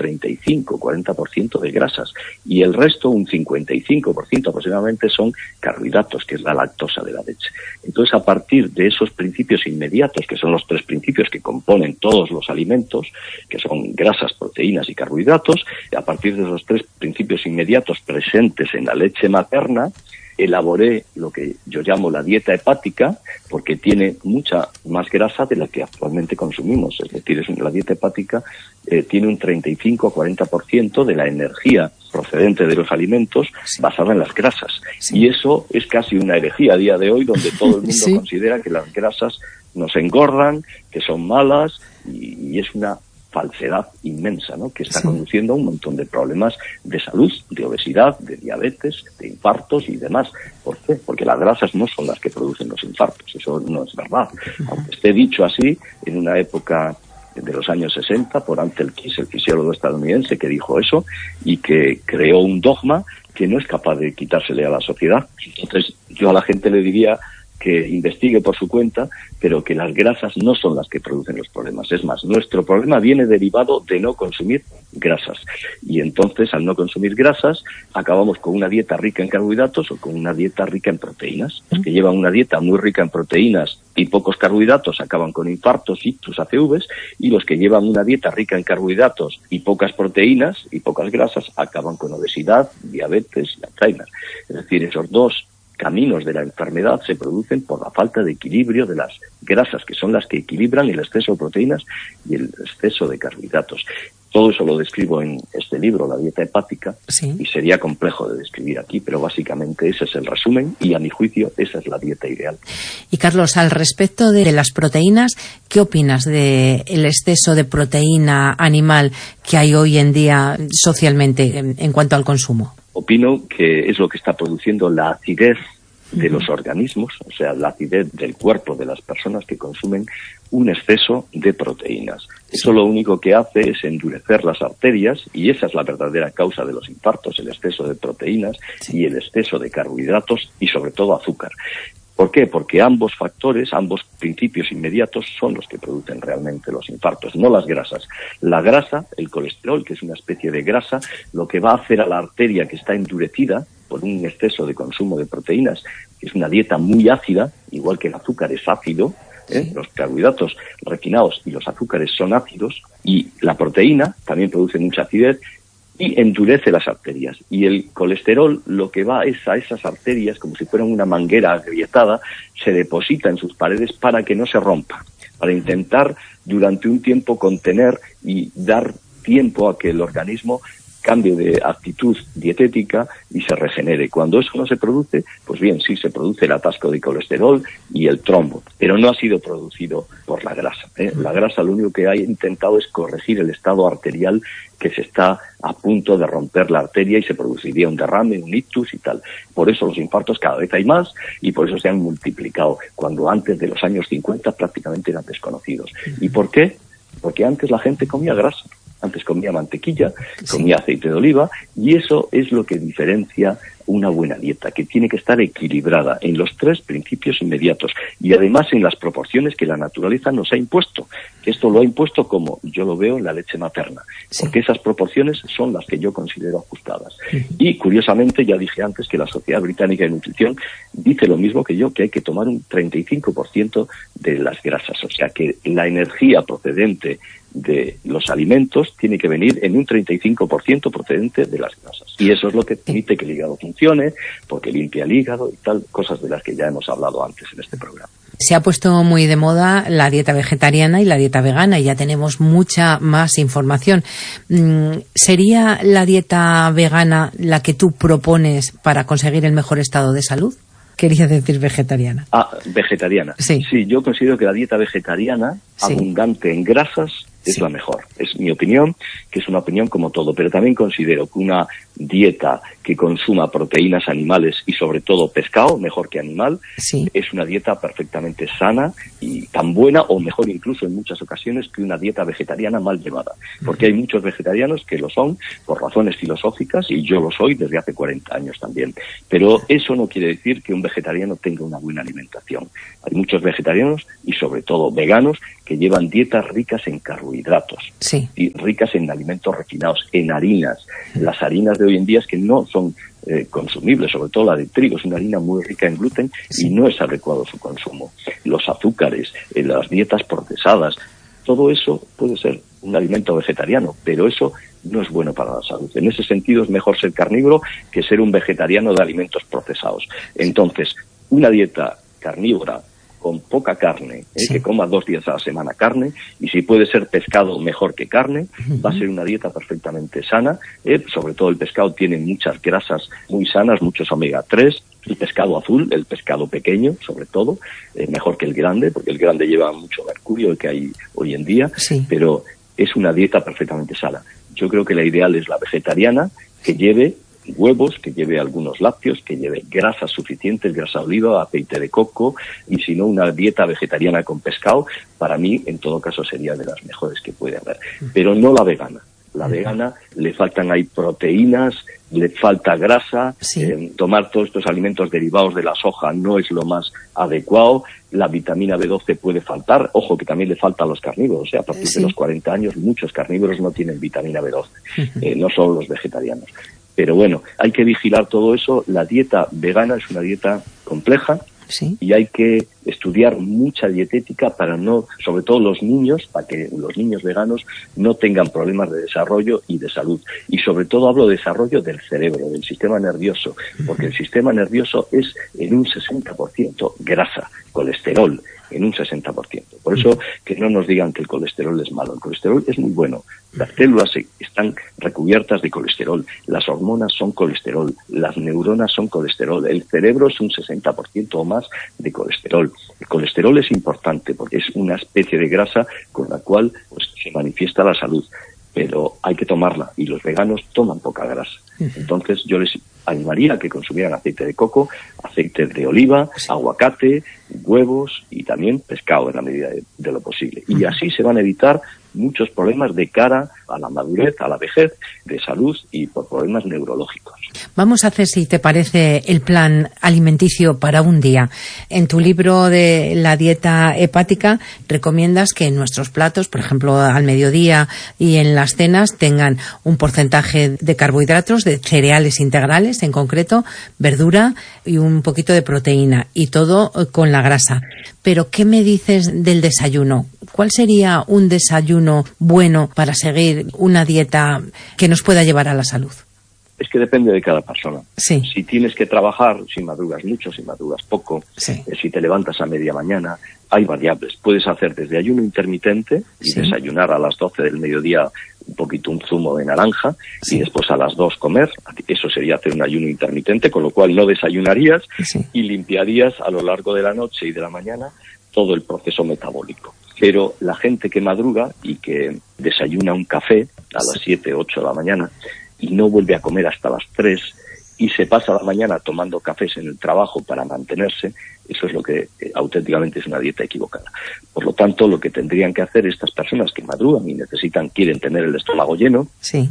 Speaker 11: 35-40% de grasas y el resto, un 55% aproximadamente, son carbohidratos, que es la lactosa de la leche. Entonces, a partir de esos principios inmediatos, que son los 3 principios que componen todos los alimentos, que son grasas, proteínas y carbohidratos, a partir de esos 3 principios inmediatos presentes en la leche materna, elaboré lo que yo llamo la dieta hepática, porque tiene mucha más grasa de la que actualmente consumimos. Es decir, la dieta hepática tiene un 35-40% de la energía procedente de los alimentos basada en las grasas. Y eso es casi una herejía a día de hoy, donde todo el mundo considera que las grasas nos engordan, que son malas, y es una falsedad inmensa, ¿no?, que está conduciendo a un montón de problemas de salud, de obesidad, de diabetes, de infartos y demás. ¿Por qué? Porque las grasas no son las que producen los infartos, eso no es verdad. Aunque esté dicho así, en una época de los años 60, por Ansel Keys, el fisiólogo estadounidense, que dijo eso y que creó un dogma que no es capaz de quitársele a la sociedad. Entonces, yo a la gente le diría que investigue por su cuenta, pero que las grasas no son las que producen los problemas. Es más, nuestro problema viene derivado de no consumir grasas. Y entonces, al no consumir grasas, acabamos con una dieta rica en carbohidratos o con una dieta rica en proteínas. Los que llevan una dieta muy rica en proteínas y pocos carbohidratos acaban con infartos, ictus, ACVs, y los que llevan una dieta rica en carbohidratos y pocas proteínas y pocas grasas acaban con obesidad, diabetes y Alzheimer. Es decir, esos 2 caminos de la enfermedad se producen por la falta de equilibrio de las grasas, que son las que equilibran el exceso de proteínas y el exceso de carbohidratos. Todo eso lo describo en este libro, La dieta hepática, y sería complejo de describir aquí, pero básicamente ese es el resumen y, a mi juicio, esa es la dieta ideal.
Speaker 1: Y Carlos, al respecto de las proteínas, ¿qué opinas del exceso de proteína animal que hay hoy en día socialmente en cuanto al consumo?
Speaker 11: Opino que es lo que está produciendo la acidez de los organismos, o sea, la acidez del cuerpo de las personas que consumen un exceso de proteínas. Eso lo único que hace es endurecer las arterias, y esa es la verdadera causa de los infartos, el exceso de proteínas y el exceso de carbohidratos y sobre todo azúcar. ¿Por qué? Porque ambos factores, ambos principios inmediatos son los que producen realmente los infartos, no las grasas. La grasa, el colesterol, que es una especie de grasa, lo que va a hacer a la arteria que está endurecida por un exceso de consumo de proteínas, que es una dieta muy ácida, igual que el azúcar es ácido, los carbohidratos refinados y los azúcares son ácidos, y la proteína también produce mucha acidez y endurece las arterias. Y el colesterol lo que va es a esas arterias, como si fueran una manguera agrietada, se deposita en sus paredes para que no se rompa, para intentar durante un tiempo contener y dar tiempo a que el organismo cambie de actitud dietética y se regenere. Cuando eso no se produce, pues bien, sí se produce el atasco de colesterol y el trombo, pero no ha sido producido por la grasa. La grasa lo único que ha intentado es corregir el estado arterial, que se está a punto de romper la arteria y se produciría un derrame, un ictus y tal. Por eso los infartos cada vez hay más y por eso se han multiplicado, cuando antes de los años 50 prácticamente eran desconocidos. ¿Y por qué? Porque antes la gente comía grasa. Antes comía mantequilla, comía aceite de oliva, y eso es lo que diferencia una buena dieta, que tiene que estar equilibrada en los 3 principios inmediatos y además en las proporciones que la naturaleza nos ha impuesto. Esto lo ha impuesto, como yo lo veo, en la leche materna, porque esas proporciones son las que yo considero ajustadas. Y curiosamente, ya dije antes que la Sociedad Británica de Nutrición dice lo mismo que yo, que hay que tomar un 35% de las grasas, o sea que la energía procedente de los alimentos tiene que venir en un 35% procedente de las grasas. Y eso es lo que permite que el hígado funcione, porque limpia el hígado y tal, cosas de las que ya hemos hablado antes en este programa.
Speaker 1: Se ha puesto muy de moda la dieta vegetariana y la dieta vegana y ya tenemos mucha más información. ¿Sería la dieta vegana la que tú propones para conseguir el mejor estado de salud? Quería decir vegetariana.
Speaker 11: Vegetariana.
Speaker 1: Sí,
Speaker 11: yo considero que la dieta vegetariana, abundante en grasas, es la mejor. Es mi opinión, que es una opinión como todo, pero también considero que una dieta que consuma proteínas animales y sobre todo pescado, mejor que animal, es una dieta perfectamente sana y tan buena o mejor incluso en muchas ocasiones que una dieta vegetariana mal llevada. Porque hay muchos vegetarianos que lo son por razones filosóficas y yo lo soy desde hace 40 años también. Pero eso no quiere decir que un vegetariano tenga una buena alimentación. Hay muchos vegetarianos y sobre todo veganos que llevan dietas ricas en carbohidratos y ricas en alimentos refinados, en harinas. Las harinas de hoy en día es que no son consumibles, sobre todo la de trigo, es una harina muy rica en gluten y no es adecuado su consumo. Los azúcares, las dietas procesadas, todo eso puede ser un alimento vegetariano, pero eso no es bueno para la salud. En ese sentido es mejor ser carnívoro que ser un vegetariano de alimentos procesados. Entonces, una dieta carnívora con poca carne, que coma 2 días a la semana carne, y si puede ser pescado, mejor que carne, va a ser una dieta perfectamente sana. Sobre todo el pescado tiene muchas grasas muy sanas, muchos omega 3, el pescado azul, el pescado pequeño, sobre todo, mejor que el grande, porque el grande lleva mucho mercurio, el que hay hoy en día, pero es una dieta perfectamente sana. Yo creo que la ideal es la vegetariana, que lleve huevos, que lleve algunos lácteos, que lleve grasas suficientes, grasa de oliva, aceite de coco, y si no, una dieta vegetariana con pescado, para mí, en todo caso, sería de las mejores que puede haber. Pero no la vegana. La vegana le faltan ahí proteínas, le falta grasa, tomar todos estos alimentos derivados de la soja no es lo más adecuado, la vitamina B12 puede faltar, ojo que también le falta a los carnívoros, a partir de los 40 años muchos carnívoros no tienen vitamina B12, no solo los vegetarianos. Pero bueno, hay que vigilar todo eso. La dieta vegana es una dieta compleja y hay que estudiar mucha dietética para no, sobre todo los niños, para que los niños veganos no tengan problemas de desarrollo y de salud. Y sobre todo hablo de desarrollo del cerebro, del sistema nervioso, porque el sistema nervioso es en un 60% grasa, colesterol, en un 60%. Por eso que no nos digan que el colesterol es malo. El colesterol es muy bueno. Las células están recubiertas de colesterol. Las hormonas son colesterol. Las neuronas son colesterol. El cerebro es un 60% o más de colesterol. El colesterol es importante porque es una especie de grasa con la cual se manifiesta la salud. Pero hay que tomarla y los veganos toman poca grasa. Entonces yo les animaría a que consumieran aceite de coco, aceite de oliva, aguacate, huevos y también pescado en la medida de lo posible. Y así se van a evitar muchos problemas de cara a la madurez, a la vejez, de salud y por problemas neurológicos.
Speaker 1: Vamos a hacer, si te parece, el plan alimenticio para un día. En tu libro de la dieta hepática recomiendas que en nuestros platos, por ejemplo, al mediodía y en las cenas, tengan un porcentaje de carbohidratos, de cereales integrales en concreto, verdura y un poquito de proteína, y todo con la grasa. Pero, ¿qué me dices del desayuno? ¿Cuál sería un desayuno bueno para seguir una dieta que nos pueda llevar a la salud?
Speaker 11: Es que depende de cada persona. Si tienes que trabajar, si madrugas mucho, si madrugas poco, si te levantas a media mañana, hay variables. Puedes hacer desde ayuno intermitente y desayunar a las 12 del mediodía un poquito un zumo de naranja y después a las 2 comer. Eso sería hacer un ayuno intermitente, con lo cual no desayunarías y limpiarías a lo largo de la noche y de la mañana todo el proceso metabólico. Pero la gente que madruga y que desayuna un café a las 7, 8 de la mañana y no vuelve a comer hasta las 3 y se pasa la mañana tomando cafés en el trabajo para mantenerse, eso es lo que auténticamente es una dieta equivocada. Por lo tanto, lo que tendrían que hacer estas personas que madrugan y quieren tener el estómago lleno,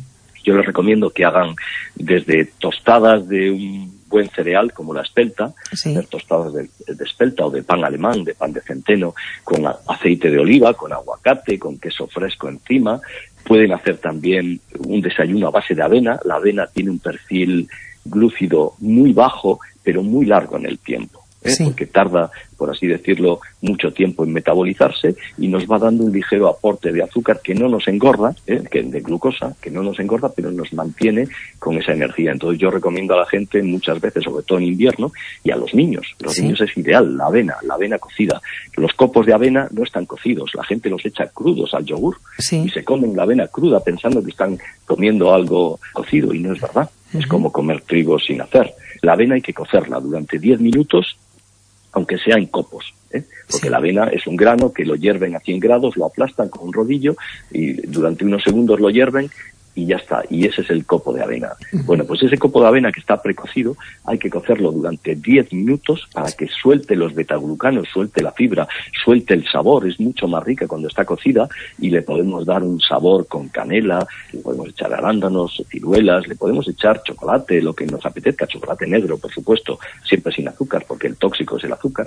Speaker 11: yo les recomiendo que hagan desde tostadas de un buen cereal como la espelta, hacer tostadas de espelta o de pan alemán, de pan de centeno, con aceite de oliva, con aguacate, con queso fresco encima. Pueden hacer también un desayuno a base de avena. La avena tiene un perfil glúcido muy bajo, pero muy largo en el tiempo. porque tarda, por así decirlo, mucho tiempo en metabolizarse y nos va dando un ligero aporte de azúcar que no nos engorda, de glucosa, que no nos engorda, pero nos mantiene con esa energía. Entonces yo recomiendo a la gente muchas veces, sobre todo en invierno, y a los niños. Los niños es ideal, la avena cocida. Los copos de avena no están cocidos, la gente los echa crudos al yogur y se comen la avena cruda pensando que están comiendo algo cocido y no es verdad. Es como comer trigo sin hacer. La avena hay que cocerla durante 10 minutos, aunque sea en copos, porque la avena es un grano que lo hierven a 100 grados, lo aplastan con un rodillo y durante unos segundos lo hierven y ya está, y ese es el copo de avena. Bueno, pues ese copo de avena que está precocido hay que cocerlo durante 10 minutos para que suelte los betaglucanos, suelte la fibra, suelte el sabor. Es mucho más rica cuando está cocida y le podemos dar un sabor con canela, le podemos echar arándanos, ciruelas, le podemos echar chocolate, lo que nos apetezca, chocolate negro, por supuesto, siempre sin azúcar, porque el tóxico es el azúcar.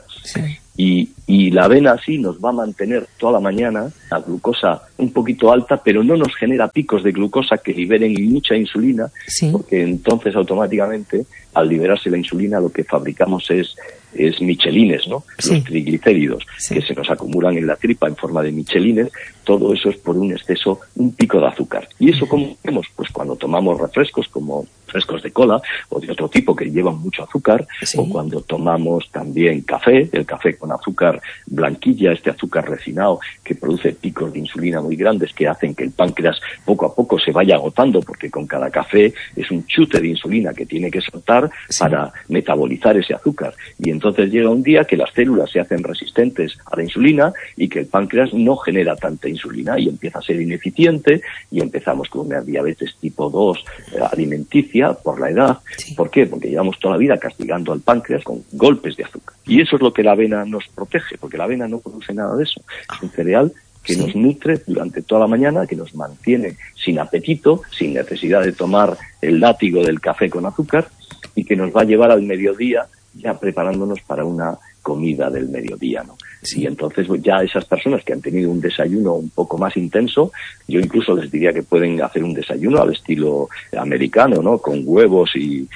Speaker 11: Y la avena así nos va a mantener toda la mañana la glucosa un poquito alta, pero no nos genera picos de glucosa que liberen mucha insulina, porque entonces automáticamente al liberarse la insulina lo que fabricamos es michelines, ¿no? Los triglicéridos que se nos acumulan en la tripa en forma de michelines. Todo eso es por un exceso, un pico de azúcar. ¿Y eso cómo hacemos? Pues cuando tomamos refrescos como refrescos de cola o de otro tipo que llevan mucho azúcar, o cuando tomamos también café, el café con azúcar blanquilla, este azúcar refinado que produce picos de insulina muy grandes que hacen que el páncreas poco a poco se vaya agotando, porque con cada café es un chute de insulina que tiene que soltar para metabolizar ese azúcar. Y entonces llega un día que las células se hacen resistentes a la insulina y que el páncreas no genera tanta insulina y empieza a ser ineficiente y empezamos con una diabetes tipo 2 alimenticia por la edad. ¿Por qué? Porque llevamos toda la vida castigando al páncreas con golpes de azúcar. Y eso es lo que la avena nos protege, porque la avena no produce nada de eso. Es un cereal que nos nutre durante toda la mañana, que nos mantiene sin apetito, sin necesidad de tomar el látigo del café con azúcar y que nos va a llevar al mediodía ya preparándonos para una comida del mediodía, ¿no? Y entonces ya esas personas que han tenido un desayuno un poco más intenso, yo incluso les diría que pueden hacer un desayuno al estilo americano, ¿no? Con huevos y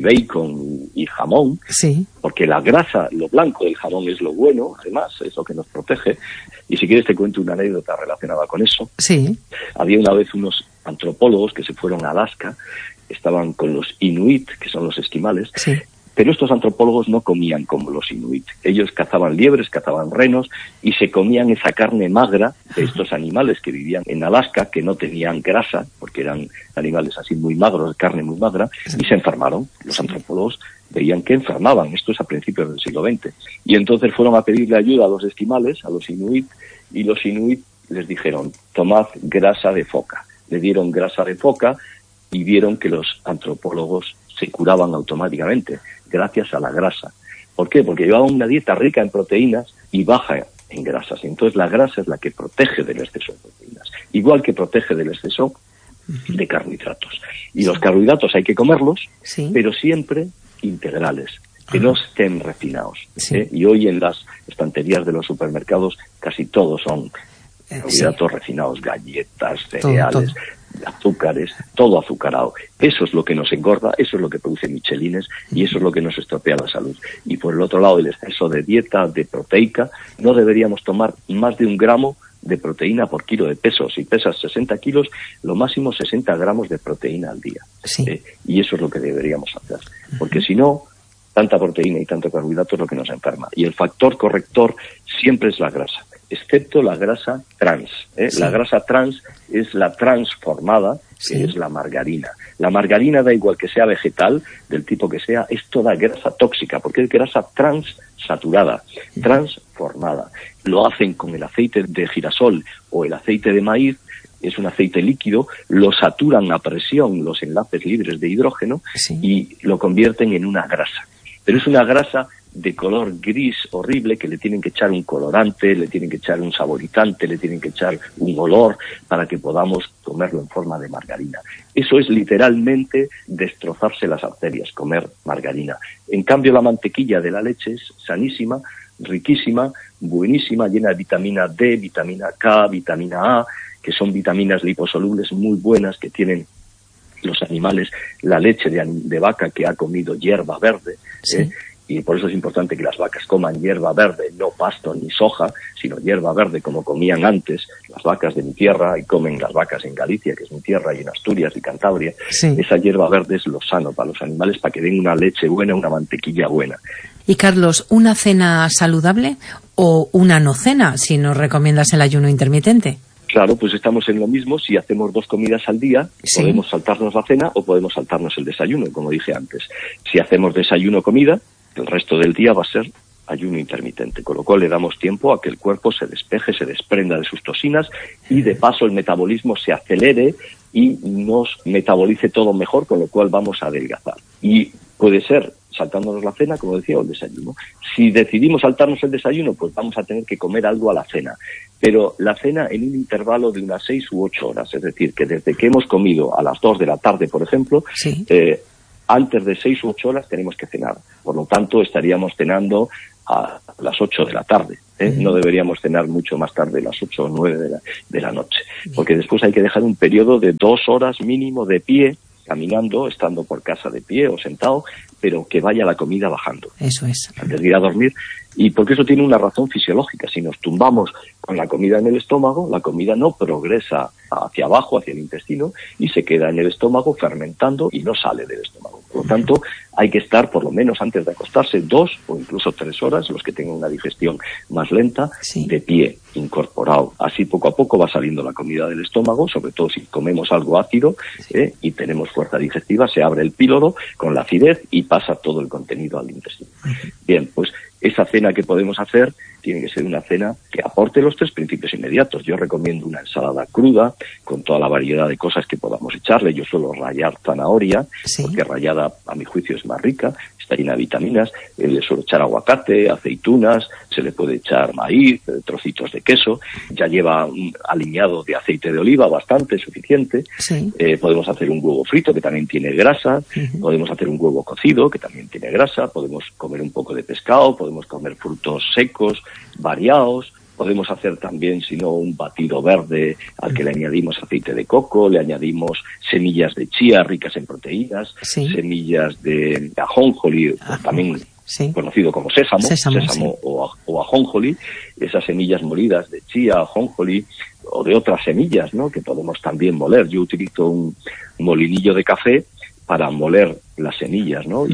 Speaker 11: bacon y jamón, porque la grasa, lo blanco del jamón es lo bueno, además, es lo que nos protege. Y si quieres te cuento una anécdota relacionada con eso. Había una vez unos antropólogos que se fueron a Alaska, estaban con los inuit, que son los esquimales, pero estos antropólogos no comían como los inuit. Ellos cazaban liebres, cazaban renos y se comían esa carne magra de estos animales que vivían en Alaska, que no tenían grasa, porque eran animales así muy magros, carne muy magra, y se enfermaron. Los antropólogos veían que enfermaban. Esto es a principios del siglo XX. Y entonces fueron a pedirle ayuda a los esquimales, a los inuit, y los inuit les dijeron, tomad grasa de foca. Le dieron grasa de foca y vieron que los antropólogos se curaban automáticamente gracias a la grasa. ¿Por qué? Porque llevaban una dieta rica en proteínas y baja en grasas. Entonces la grasa es la que protege del exceso de proteínas, igual que protege del exceso de carbohidratos. Y los carbohidratos hay que comerlos, pero siempre integrales, que no estén refinados. Y hoy en las estanterías de los supermercados casi todos son carbohidratos refinados, galletas, cereales, azúcares, todo azucarado. Eso es lo que nos engorda, eso es lo que produce michelines y eso es lo que nos estropea la salud. Y por el otro lado, el exceso de dieta, de proteica, no deberíamos tomar más de 1 gramo de proteína por kilo de peso. Si pesas 60 kilos, lo máximo 60 gramos de proteína al día. Y eso es lo que deberíamos hacer. Porque si no, tanta proteína y tanto carbohidrato es lo que nos enferma. Y el factor corrector siempre es la grasa, excepto la grasa trans. La grasa trans es la transformada, que es la margarina. La margarina, da igual que sea vegetal, del tipo que sea, es toda grasa tóxica, porque es grasa transsaturada, transformada. Lo hacen con el aceite de girasol o el aceite de maíz, es un aceite líquido, lo saturan a presión los enlaces libres de hidrógeno y lo convierten en una grasa. Pero es una grasa de color gris horrible que le tienen que echar un colorante, le tienen que echar un saborizante, le tienen que echar un olor para que podamos comerlo en forma de margarina. Eso es literalmente destrozarse las arterias, comer margarina. En cambio, la mantequilla de la leche es sanísima, riquísima, buenísima, llena de vitamina D, vitamina K, vitamina A, que son vitaminas liposolubles muy buenas que tienen los animales, la leche de vaca que ha comido hierba verde, y por eso es importante que las vacas coman hierba verde, no pasto ni soja, sino hierba verde como comían antes las vacas de mi tierra y comen las vacas en Galicia, que es mi tierra, y en Asturias y Cantabria.
Speaker 1: Sí.
Speaker 11: Esa hierba verde es lo sano para los animales, para que den una leche buena, una mantequilla buena.
Speaker 1: Y Carlos, ¿una cena saludable o una no cena, si nos recomiendas el ayuno intermitente?
Speaker 11: Claro, pues estamos en lo mismo. Si hacemos 2 comidas al día,
Speaker 1: Sí.
Speaker 11: podemos saltarnos la cena o podemos saltarnos el desayuno, como dije antes. Si hacemos desayuno-comida, el resto del día va a ser ayuno intermitente, con lo cual le damos tiempo a que el cuerpo se despeje, se desprenda de sus toxinas y de paso el metabolismo se acelere y nos metabolice todo mejor, con lo cual vamos a adelgazar. Y puede ser saltándonos la cena, como decía, o el desayuno. Si decidimos saltarnos el desayuno, pues vamos a tener que comer algo a la cena. Pero la cena en un intervalo de unas 6 u 8 horas. Es decir, que desde que hemos comido a las 2 de la tarde, por ejemplo,
Speaker 1: Sí.
Speaker 11: Antes de 6 u 8 horas tenemos que cenar. Por lo tanto, estaríamos cenando a las 8 de la tarde. No deberíamos cenar mucho más tarde, las 8 o 9 de la noche. Porque después hay que dejar un periodo de 2 horas mínimo de pie, caminando, estando por casa de pie o sentado, pero que vaya la comida bajando.
Speaker 1: Eso es.
Speaker 11: Antes de ir a dormir. Y porque eso tiene una razón fisiológica. Si nos tumbamos con la comida en el estómago, la comida no progresa hacia abajo, hacia el intestino, y se queda en el estómago fermentando y no sale del estómago. Por lo tanto, hay que estar por lo menos antes de acostarse 2 o incluso 3 horas, los que tengan una digestión más lenta,
Speaker 1: Sí.
Speaker 11: de pie, incorporado. Así poco a poco va saliendo la comida del estómago, sobre todo si comemos algo ácido y tenemos fuerza digestiva, se abre el píloro con la acidez y pasa todo el contenido al intestino. Bien, pues esa cena que podemos hacer tiene que ser una cena que aporte los 3 principios inmediatos. Yo recomiendo una ensalada cruda con toda la variedad de cosas que podamos echarle. Yo suelo rallar zanahoria,
Speaker 1: Sí.
Speaker 11: porque rallada a mi juicio es más rica, está llena de vitaminas. Le suelo echar aguacate, aceitunas, se le puede echar maíz, trocitos de queso. Ya lleva un aliñado de aceite de oliva bastante suficiente.
Speaker 1: Sí.
Speaker 11: Podemos hacer un huevo frito, que también tiene grasa. Podemos hacer un huevo cocido, que también tiene grasa. Podemos comer un poco de pescado, podemos comer frutos secos, variados. Podemos hacer también, si no, un batido verde al que le añadimos aceite de coco, le añadimos semillas de chía ricas en proteínas,
Speaker 1: Sí.
Speaker 11: semillas de ajonjolí, también
Speaker 1: Sí.
Speaker 11: conocido como sésamo
Speaker 1: Sí.
Speaker 11: o ajonjolí, esas semillas molidas de chía, ajonjolí o de otras semillas, ¿no?, que podemos también moler. Yo utilizo un molinillo de café para moler las semillas, ¿no?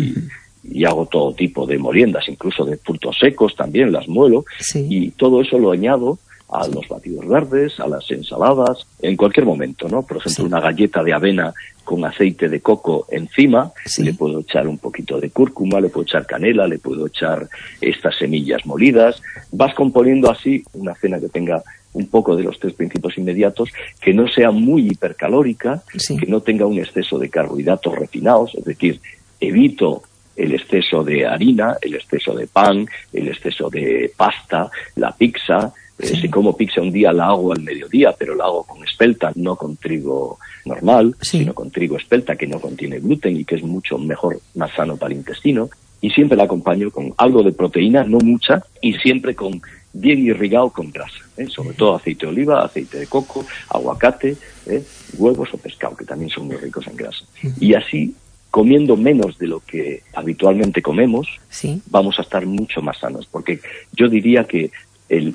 Speaker 11: Y hago todo tipo de moliendas, incluso de frutos secos también las muelo.
Speaker 1: Sí.
Speaker 11: Y todo eso lo añado a los batidos verdes, a las ensaladas, en cualquier momento, ¿no? Por ejemplo,
Speaker 1: Sí.
Speaker 11: una galleta de avena con aceite de coco encima,
Speaker 1: Sí.
Speaker 11: le puedo echar un poquito de cúrcuma, le puedo echar canela, le puedo echar estas semillas molidas. Vas componiendo así una cena que tenga un poco de los 3 principios inmediatos, que no sea muy hipercalórica,
Speaker 1: Sí.
Speaker 11: que no tenga un exceso de carbohidratos refinados, es decir, evito el exceso de harina, el exceso de pan, el exceso de pasta, la pizza. Si como pizza un día la hago al mediodía, pero la hago con espelta, no con trigo normal,
Speaker 1: Sí.
Speaker 11: sino con trigo espelta, que no contiene gluten y que es mucho mejor, más sano para el intestino. Y siempre la acompaño con algo de proteína, no mucha, y siempre con bien irrigado con grasa, sobre todo aceite de oliva, aceite de coco, aguacate, huevos o pescado, que también son muy ricos en grasa. Y así, comiendo menos de lo que habitualmente comemos,
Speaker 1: Sí.
Speaker 11: vamos a estar mucho más sanos, porque yo diría que el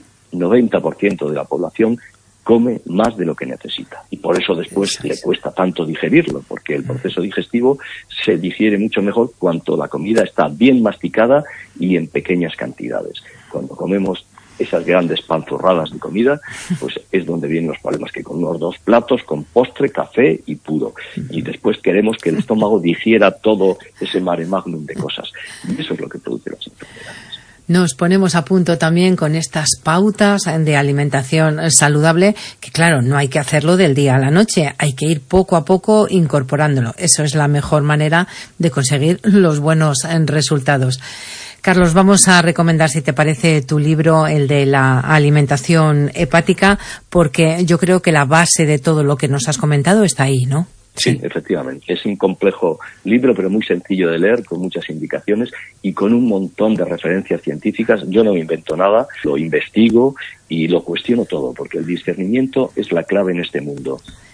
Speaker 11: 90% de la población come más de lo que necesita y por eso después le cuesta tanto digerirlo, porque el proceso digestivo se digiere mucho mejor cuando la comida está bien masticada y en pequeñas cantidades. Cuando comemos esas grandes panzurradas de comida, pues es donde vienen los problemas, que con unos 2 platos con postre, café y puro, y después queremos que el estómago digiera todo ese mare magnum de cosas, y eso es lo que produce las enfermedades.
Speaker 1: Nos ponemos a punto también con estas pautas de alimentación saludable, que claro, no hay que hacerlo del día a la noche, hay que ir poco a poco incorporándolo. Eso es la mejor manera de conseguir los buenos resultados. Carlos, vamos a recomendar, si te parece, tu libro, el de la alimentación hepática, porque yo creo que la base de todo lo que nos has comentado está ahí, ¿no?
Speaker 11: Sí, efectivamente. Es un complejo libro, pero muy sencillo de leer, con muchas indicaciones y con un montón de referencias científicas. Yo no me invento nada, lo investigo y lo cuestiono todo, porque el discernimiento es la clave en este mundo.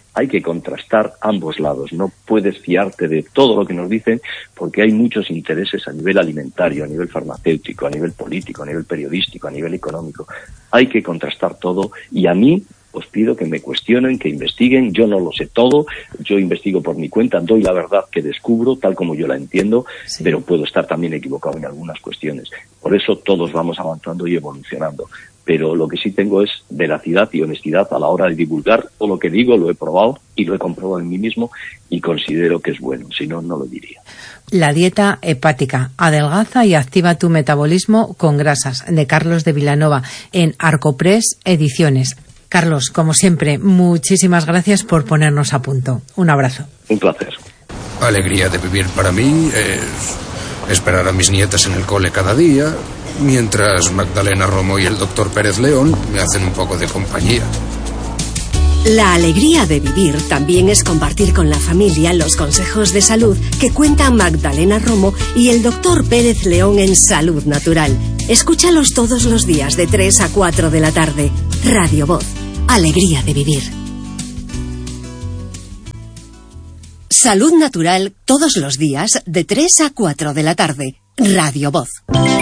Speaker 11: hay que contrastar ambos lados. No puedes fiarte de todo lo que nos dicen porque hay muchos intereses a nivel alimentario, a nivel farmacéutico, a nivel político, a nivel periodístico, a nivel económico. Hay que contrastar todo y a mí os pido que me cuestionen, que investiguen. Yo no lo sé todo, yo investigo por mi cuenta, doy la verdad que descubro tal como yo la entiendo, sí, pero puedo estar también equivocado en algunas cuestiones. Por eso todos vamos avanzando y evolucionando. Pero lo que sí tengo es veracidad y honestidad a la hora de divulgar. Todo lo que digo lo he probado y lo he comprobado en mí mismo y considero que es bueno, si no, no lo diría.
Speaker 1: La dieta hepática, adelgaza y activa tu metabolismo con grasas, de Carlos de Vilanova, en Arcopress Ediciones. Carlos, como siempre, muchísimas gracias por ponernos a punto. Un abrazo.
Speaker 11: Un placer.
Speaker 4: Alegría de vivir para mí es esperar a mis nietas en el cole cada día, mientras Magdalena Romo y el doctor Pérez León me hacen un poco de compañía.
Speaker 5: La alegría de vivir también es compartir con la familia los consejos de salud que cuentan Magdalena Romo y el doctor Pérez León en Salud Natural. Escúchalos todos los días de 3 a 4 de la tarde. Radio Voz. Alegría de vivir. Salud Natural todos los días de 3 a 4 de la tarde. Radio Voz.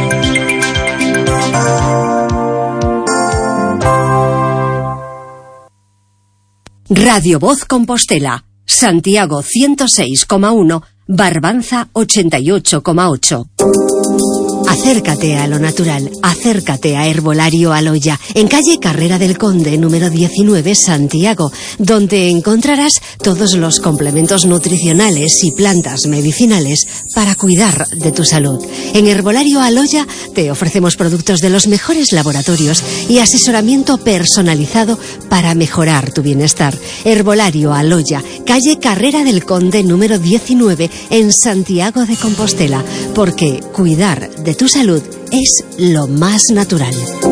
Speaker 5: Radio Voz Compostela. Santiago 106,1, Barbanza 88,8. Acércate a lo natural, acércate a Herbolario Aloya, en calle Carrera del Conde, número 19, Santiago, donde encontrarás todos los complementos nutricionales y plantas medicinales para cuidar de tu salud. En Herbolario Aloya te ofrecemos productos de los mejores laboratorios y asesoramiento personalizado para mejorar tu bienestar. Herbolario Aloya, calle Carrera del Conde, número 19, en Santiago de Compostela, porque cuidar de tu salud es lo más natural.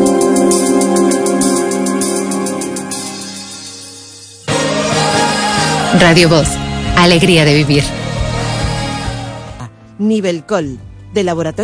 Speaker 1: Radio Voz. Alegría de vivir.
Speaker 10: Nivelcol, de Laboratorio